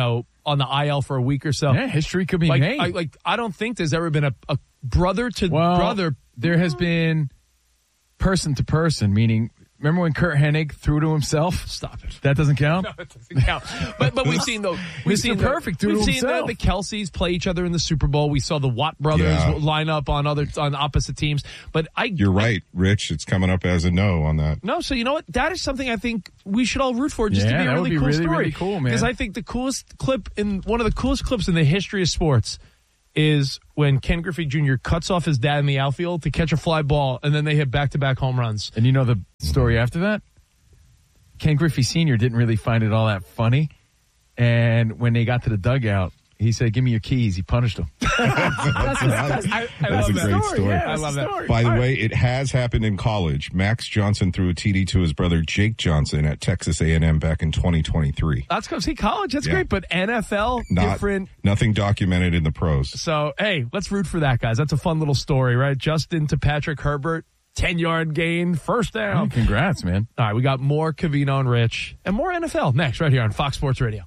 on the I L for a week or so. Yeah, history could be like, made. I, like I don't think there's ever been a, a brother to well, brother. There has been person to person, meaning. Remember when Kurt Hennig threw to himself? Stop it. That doesn't count? No, it doesn't count. But but we've seen the we've seen Mister Perfect the, threw we've to seen the, himself. the Kelseys play each other in the Super Bowl. We saw the Watt brothers Yeah. line up on other on opposite teams. But I You're right, Rich. It's coming up as a no on that. No, so you know what? That is something I think we should all root for just Yeah, to be a that would really be cool really, story. really cool, man. Because I think the coolest clip in one of the coolest clips in the history of sports is when Ken Griffey Junior cuts off his dad in the outfield to catch a fly ball, and then they hit back-to-back home runs. And you know the story after that? Ken Griffey Senior didn't really find it all that funny. And when they got to the dugout, he said, give me your keys. He punished him. That's, that's, I, I that's love a that. great story. story. Yeah, I love that. By the All way, right. it has happened in college. Max Johnson threw a T D to his brother Jake Johnson at Texas A and M back in twenty twenty-three. That's because see college. That's Yeah. great, but N F L Not, different. Nothing documented in the pros. So hey, let's root for that, guys. That's a fun little story, right? Justin to Patrick Herbert, ten-yard gain, first down. Hey, congrats, man. All right, we got more Covino and Rich and more N F L next right here on Fox Sports Radio.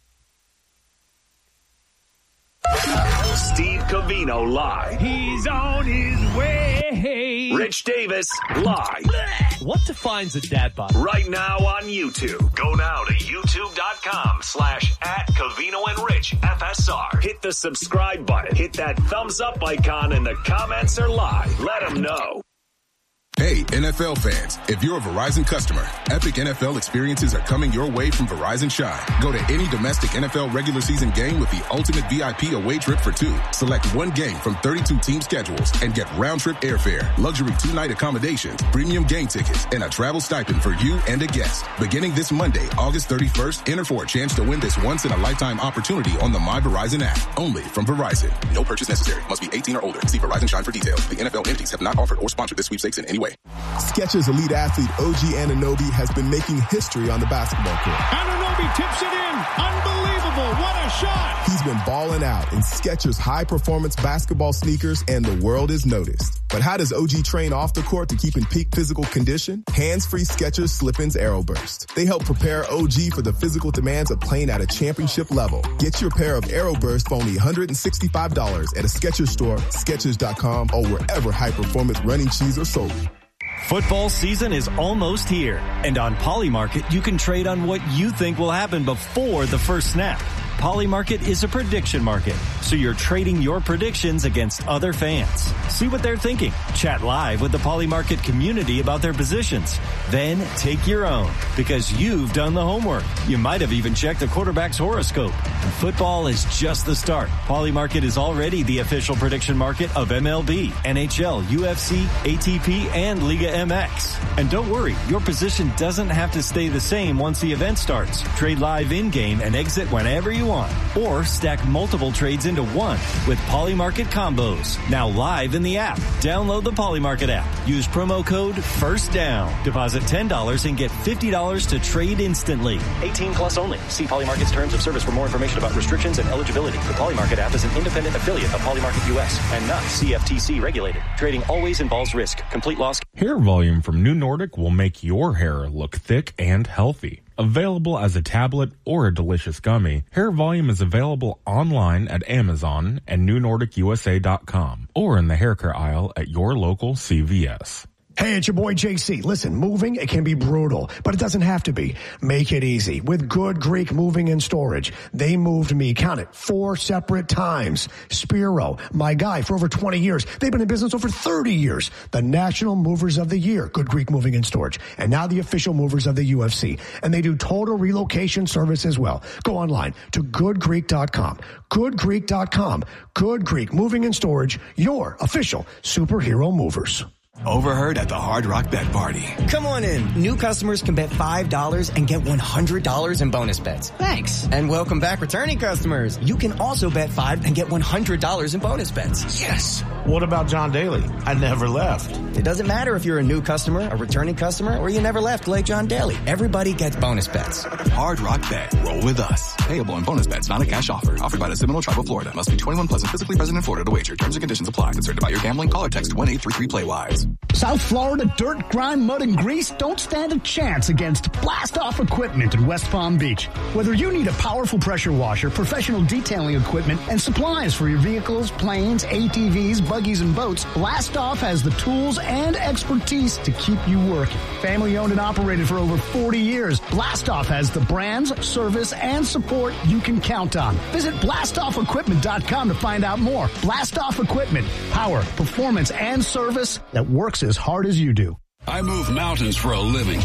Steve Covino live. He's on his way. Rich Davis live. What defines a dad bod? Right now on YouTube. Go now to youtube.com slash at Covino and Rich F S R. Hit the subscribe button. Hit that thumbs up icon and the comments are live. Let them know. Hey, N F L fans, if you're a Verizon customer, epic N F L experiences are coming your way from Verizon Shine. Go to any domestic N F L regular season game with the ultimate V I P away trip for two. Select one game from thirty-two team schedules and get round-trip airfare, luxury two-night accommodations, premium game tickets, and a travel stipend for you and a guest. Beginning this Monday, August thirty-first, enter for a chance to win this once-in-a-lifetime opportunity on the My Verizon app. Only from Verizon. No purchase necessary. Must be eighteen or older. See Verizon Shine for details. The N F L entities have not offered or sponsored this sweepstakes in any way. Skechers elite athlete O G Anunoby has been making history on the basketball court. Anunoby tips it in. Unbelievable. What a shot. He's been balling out in Skechers high-performance basketball sneakers, and the world is noticed. But how does O G train off the court to keep in peak physical condition? Hands-free Skechers Slip-ins Aeroburst. They help prepare O G for the physical demands of playing at a championship level. Get your pair of Aeroburst for only one hundred sixty-five dollars at a Skechers store, Skechers dot com, or wherever high-performance running shoes are sold. Football season is almost here, and on Polymarket, you can trade on what you think will happen before the first snap. Polymarket is a prediction market, so you're trading your predictions against other fans. See what they're thinking. Chat live with the Polymarket community about their positions. Then take your own, because you've done the homework. You might have even checked the quarterback's horoscope. And football is just the start. Polymarket is already the official prediction market of M L B, N H L, U F C, A T P, and Liga M X. And don't worry, your position doesn't have to stay the same once the event starts. Trade live in-game and exit whenever you want. Or stack multiple trades into one with Polymarket combos. Now live in the app. Download the Polymarket app. Use promo code FIRSTDOWN. Deposit ten dollars and get fifty dollars to trade instantly. eighteen plus only. See Polymarket's terms of service for more information about restrictions and eligibility. The Polymarket app is an independent affiliate of Polymarket U S and not C F T C regulated. Trading always involves risk. Complete loss. Hair Volume from New Nordic will make your hair look thick and healthy. Available as a tablet or a delicious gummy, Hair Volume is available online at Amazon and new nordic u s a dot com or in the hair care aisle at your local C V S. Hey, it's your boy J C. Listen, moving, it can be brutal, but it doesn't have to be. Make it easy with Good Greek Moving and Storage. They moved me, count it, four separate times. Spiro, my guy for over twenty years. They've been in business over thirty years. The National Movers of the Year, Good Greek Moving and Storage. And now the official movers of the U F C. And they do total relocation service as well. Go online to good greek dot com. good greek dot com. Good Greek Moving and Storage, your official superhero movers. Overheard at the Hard Rock Bet Party. Come on in. New customers can bet five dollars and get one hundred dollars in bonus bets. Thanks. And welcome back returning customers. You can also bet five and get one hundred dollars in bonus bets. Yes. What about John Daly? I never left. It doesn't matter if you're a new customer, a returning customer, or you never left like John Daly. Everybody gets bonus bets. Hard Rock Bet. Roll with us. Payable on bonus bets, not a cash offer. Offered by the Seminole Tribe of Florida. Must be twenty-one plus and physically present in Florida to wager. Terms and conditions apply. Concerned about your gambling? Call or text one eight three three play wise. South Florida dirt, grime, mud, and grease don't stand a chance against Blast-Off Equipment in West Palm Beach. Whether you need a powerful pressure washer, professional detailing equipment, and supplies for your vehicles, planes, A T Vs, buggies, and boats, Blast-Off has the tools and expertise to keep you working. Family owned and operated for over forty years, Blast-Off has the brands, service, and support you can count on. Visit blast off equipment dot com to find out more. Blast-Off Equipment, power, performance, and service that works as hard as you do. I move mountains for a living.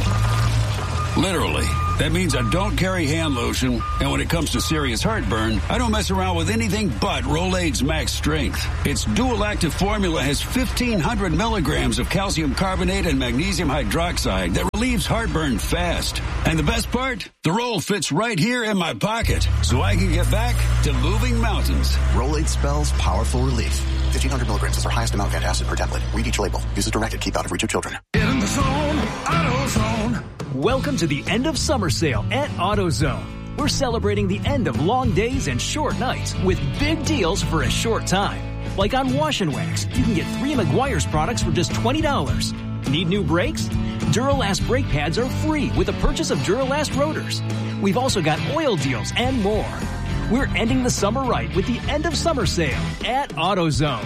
Literally. That means I don't carry hand lotion, and when it comes to serious heartburn, I don't mess around with anything but Rolaids Max Strength. Its dual-active formula has fifteen hundred milligrams of calcium carbonate and magnesium hydroxide that relieves heartburn fast. And the best part? The roll fits right here in my pocket, so I can get back to moving mountains. Rolaids spells powerful relief. fifteen hundred milligrams is our highest amount of antacid per tablet. Read each label. Use as directed. Keep out of reach of children. Get in the zone. AutoZone. Welcome to the end of summer sale at AutoZone. We're celebrating the end of long days and short nights with big deals for a short time. Like on Wash and Wax, you can get three Meguiar's products for just twenty dollars. Need new brakes? Duralast brake pads are free with the purchase of Duralast rotors. We've also got oil deals and more. We're ending the summer right with the end of summer sale at AutoZone.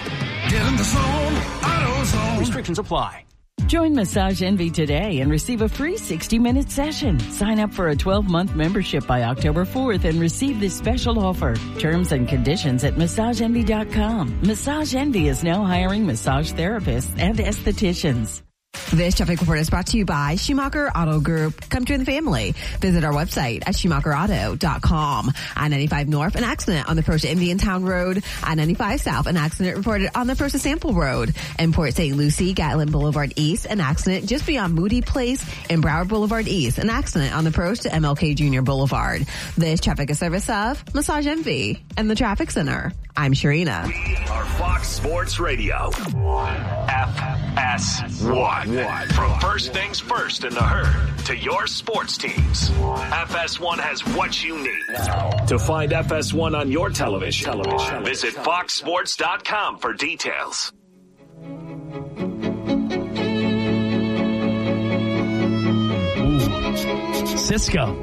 Get in the zone. AutoZone. Restrictions apply. Join Massage Envy today and receive a free sixty-minute session. Sign up for a twelve-month membership by October fourth and receive this special offer. Terms and conditions at massage envy dot com. Massage Envy is now hiring massage therapists and estheticians. This traffic report is brought to you by Schumacher Auto Group. Come join the family. Visit our website at schumacher auto dot com. I ninety-five North, an accident on the approach to Indiantown Road. I ninety-five South, an accident reported on the approach to Sample Road. In Port Saint Lucie, Gatlin Boulevard East, an accident just beyond Moody Place. And Broward Boulevard East, an accident on the approach to M L K Junior Boulevard. This traffic is service of Massage Envy and the Traffic Center. I'm Sharina. We are Fox Sports Radio. F S one. From first things first in the herd to your sports teams. F S one has what you need. To find F S one on your television, television. Visit fox sports dot com for details. Ooh. Cisco.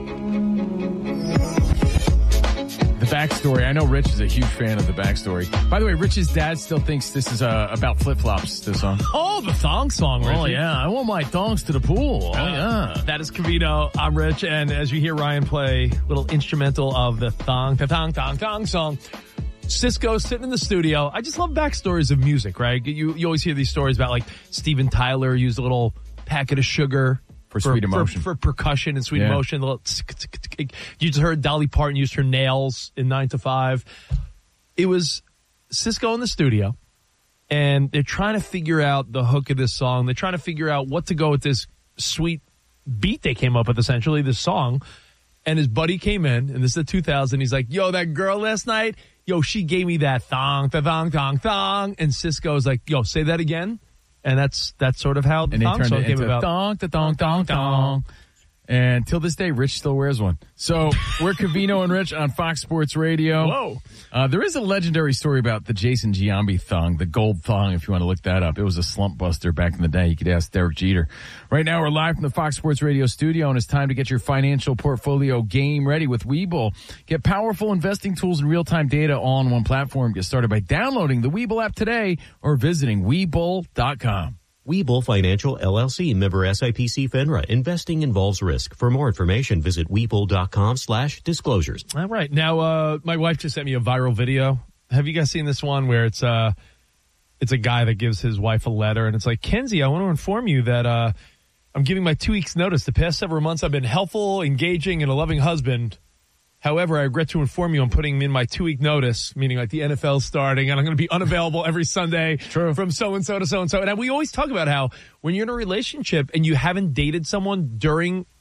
The backstory. I know Rich is a huge fan of the backstory. By the way, Rich's dad still thinks this is uh, about flip-flops, this song. Oh, the thong song, Richie. Oh, yeah. I want my thongs to the pool. Oh, yeah. That is Cavino. I'm Rich. And as you hear Ryan play a little instrumental of the thong, the thong, thong, thong song, Cisco sitting in the studio. I just love backstories of music, right? You, you always hear these stories about like Steven Tyler used a little packet of sugar For, for sweet emotion. For, for percussion and sweet yeah. emotion. You just heard Dolly Parton used her nails in nine to five. It was Cisco in the studio, and they're trying to figure out the hook of this song. They're trying to figure out what to go with this sweet beat they came up with, essentially, this song. And his buddy came in, and this is the two thousand. He's like, yo, that girl last night, yo, she gave me that thong, the thong, thong, thong. And Cisco's like, yo, say that again. And that's that's sort of how the and thong they song turned it came into about. Thong, the thong, thong, thong. And till this day, Rich still wears one. So we're Cavino and Rich on Fox Sports Radio. Whoa. Uh, there is a legendary story about the Jason Giambi thong, the gold thong, if you want to look that up. It was a slump buster back in the day. You could ask Derek Jeter. Right now, we're live from the Fox Sports Radio studio, and it's time to get your financial portfolio game ready with Webull. Get powerful investing tools and real-time data all on one platform. Get started by downloading the Webull app today or visiting webull dot com. Webull Financial, L L C, member S I P C FINRA. Investing involves risk. For more information, visit webull dot com slash disclosures. All right. Now, uh, my wife just sent me a viral video. Have you guys seen this one where it's uh, it's a guy that gives his wife a letter, and it's like, Kenzie, I want to inform you that uh, I'm giving my two weeks notice. The past several months I've been helpful, engaging, and a loving husband. However, I regret to inform you I'm putting in my two-week notice, meaning like the N F L's starting, and I'm going to be unavailable every Sunday True. from so-and-so to so-and-so. And we always talk about how when you're in a relationship and you haven't dated someone during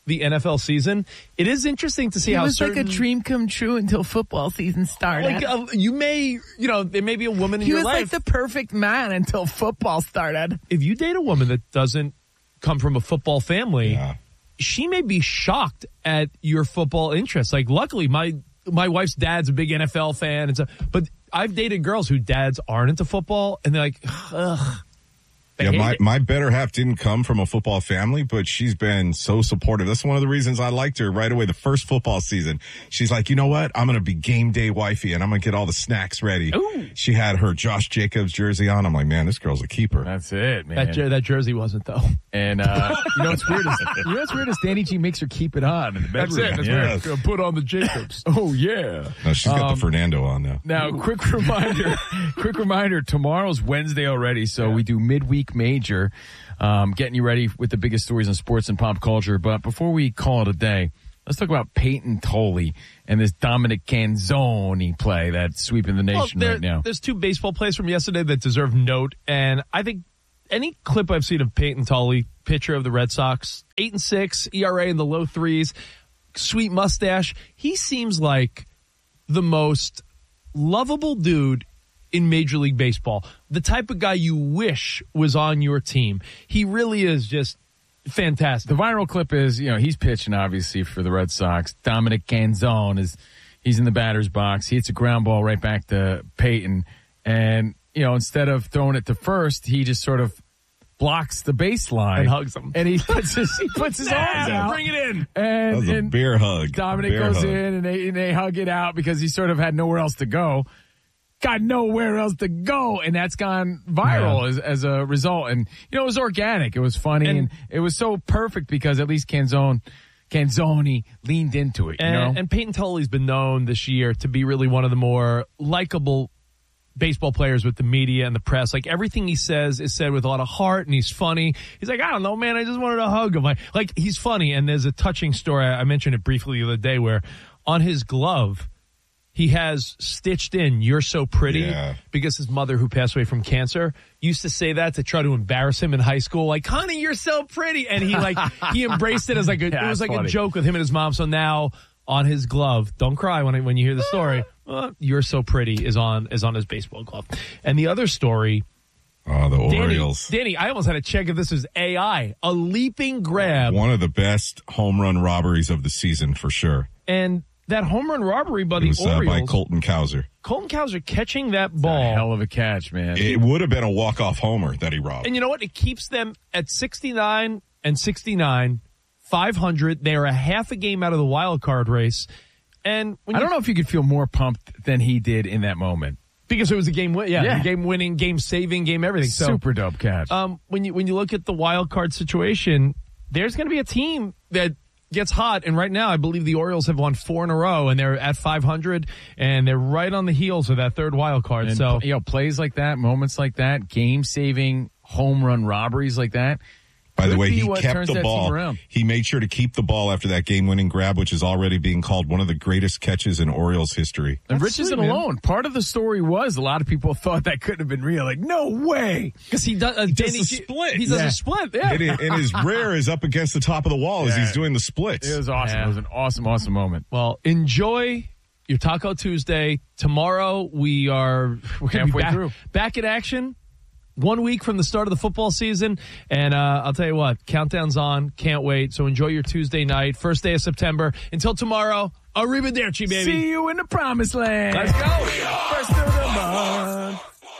the N F L season, it is interesting to see it how was certain, like a dream come true until football season started. Like uh, you may, you know, there may be a woman in he your was life. like the perfect man until football started. If you date a woman that doesn't come from a football family, yeah. she may be shocked at your football interests. Like, luckily, my my wife's dad's a big N F L fan, and so, but I've dated girls whose dads aren't into football, and they're like, ugh. Yeah, my, my better half didn't come from a football family, but she's been so supportive. That's one of the reasons I liked her right away. The first football season, she's like, you know what? I'm going to be game day wifey, and I'm going to get all the snacks ready. Ooh. She had her Josh Jacobs jersey on. I'm like, man, this girl's a keeper. That's it, man. That, jer- that jersey wasn't, though. And uh, you know what's weird is, you know what's weird is Danny G makes her keep it on in the bedroom. That's it. That's yes. weird. Put on the Jacobs. Oh, yeah. No, she's got um, the Fernando on now. Now, Ooh. quick reminder, quick reminder, tomorrow's Wednesday already, so yeah. we do midweek major. Um, getting you ready with the biggest stories in sports and pop culture. But before we call it a day, let's talk about Peyton Tolley and this Dominic Canzoni play that's sweeping the nation well, there, right now. There's two baseball plays from yesterday that deserve note, and I think any clip I've seen of Peyton Tolley, pitcher of the Red Sox, eight and six, E R A in the low threes, sweet mustache. He seems like the most lovable dude in Major League Baseball, the type of guy you wish was on your team. He really is just fantastic. The viral clip is, you know, he's pitching obviously for the Red Sox. Dominic Canzone is, he's in the batter's box. He hits a ground ball right back to Peyton. And, you know, instead of throwing it to first, he just sort of blocks the baseline. And hugs him. And he puts his, he puts his arms out. Bring it in. And, that was a and bear hug. Dominic bear goes hug. in and they, and they hug it out because he sort of had nowhere else to go. Got nowhere else to go, and that's gone viral yeah. as, as a result. And, you know, it was organic. It was funny, and, and it was so perfect because at least Canzone, Canzoni leaned into it, you and, know? And Peyton Tolley's been known this year to be really one of the more likable baseball players with the media and the press. Like, everything he says is said with a lot of heart, and he's funny. He's like, I don't know, man, I just wanted to hug him. Like, like he's funny, and there's a touching story. I mentioned it briefly the other day where on his glove, he has stitched in, "You're so pretty," yeah. because his mother, who passed away from cancer, used to say that to try to embarrass him in high school. Like, honey, you're so pretty. And he like, he embraced it as like a, yeah, it was like funny. a joke with him and his mom. So now on his glove, don't cry when I, when you hear the story, uh, "You're so pretty" is on, is on his baseball glove. And the other story. Oh, the Danny, Orioles. Danny, I almost had to check if this was A I. A leaping grab. One of the best home run robberies of the season for sure. And that home run robbery by the it was, Orioles. Uh, by Colton Cowser. Colton Cowser catching that ball. That's a hell of a catch, man. It would have been a walk-off homer that he robbed. And you know what? It keeps them at sixty-nine and sixty-nine, five hundred. They are a half a game out of the wild card race. And when I you, don't know if you could feel more pumped than he did in that moment. Because it was a game win, yeah, yeah. game winning, game saving, game everything. So, super dope catch. Um, when you when you look at the wild card situation, there's going to be a team that gets hot, and right now I believe the Orioles have won four in a row, and they're at five hundred, and they're right on the heels of that third wild card. And, so you know, plays like that, moments like that, game saving home run robberies like that. By the way, he kept the ball. He made sure to keep the ball after that game-winning grab, which is already being called one of the greatest catches in Orioles history. And Rich isn't alone. Part of the story was a lot of people thought that couldn't have been real. Like, no way. Because he does, uh, he does Danny, a split. He does yeah. a split, yeah. And, it, and his rear is up against the top of the wall yeah. as he's doing the splits. It was awesome. Yeah. It was an awesome, awesome moment. Well, enjoy your Taco Tuesday. Tomorrow we are we're halfway back, through. Back in action. One week from the start of the football season, and uh, I'll tell you what, countdown's on. Can't wait. So enjoy your Tuesday night, first day of September. Until tomorrow, arrivederci, baby. See you in the promised land. Let's go. First of the month.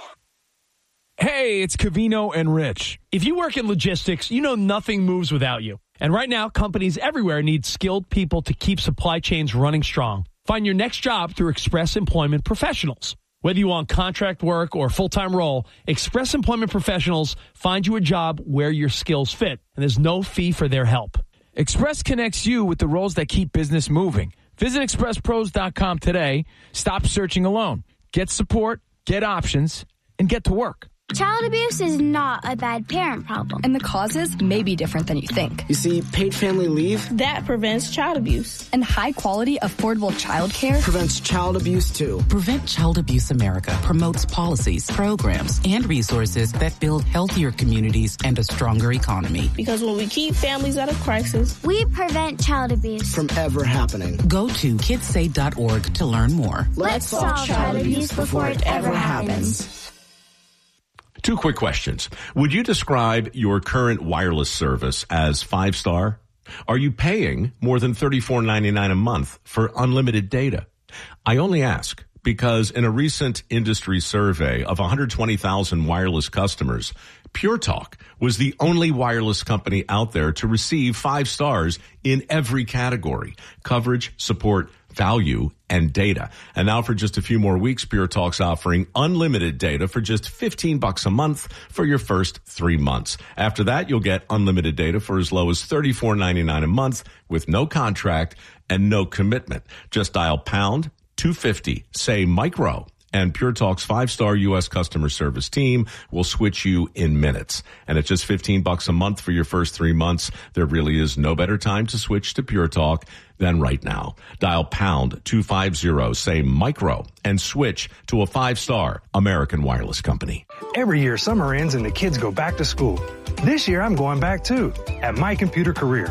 Hey, it's Covino and Rich. If you work in logistics, you know nothing moves without you. And right now, companies everywhere need skilled people to keep supply chains running strong. Find your next job through Express Employment Professionals. Whether you want contract work or full-time role, Express Employment Professionals find you a job where your skills fit, and there's no fee for their help. Express connects you with the roles that keep business moving. Visit express pros dot com today. Stop searching alone. Get support, get options, and get to work. Child abuse is not a bad parent problem. And the causes may be different than you think. You see, paid family leave, that prevents child abuse. And high-quality, affordable childcare prevents child abuse, too. Prevent Child Abuse America promotes policies, programs, and resources that build healthier communities and a stronger economy. Because when we keep families out of crisis, we prevent child abuse from ever happening. Go to kids say dot org to learn more. Let's solve child abuse before it ever happens. Two quick questions. Would you describe your current wireless service as five-star? Are you paying more than thirty-four ninety-nine a month for unlimited data? I only ask because in a recent industry survey of one hundred twenty thousand wireless customers, Pure Talk was the only wireless company out there to receive five stars in every category: coverage, support, value, and data. And now for just a few more weeks, Pure Talk's offering unlimited data for just fifteen bucks a month for your first three months. After that, you'll get unlimited data for as low as thirty-four ninety-nine a month with no contract and no commitment. Just dial pound two fifty, say micro, and Pure Talk's five-star U S customer service team will switch you in minutes. And at just fifteen bucks a month for your first three months, there really is no better time to switch to Pure Talk than right now. Dial pound two fifty, say micro, and switch to a five-star American wireless company. Every year, summer ends and the kids go back to school. This year, I'm going back too, at My Computer Career.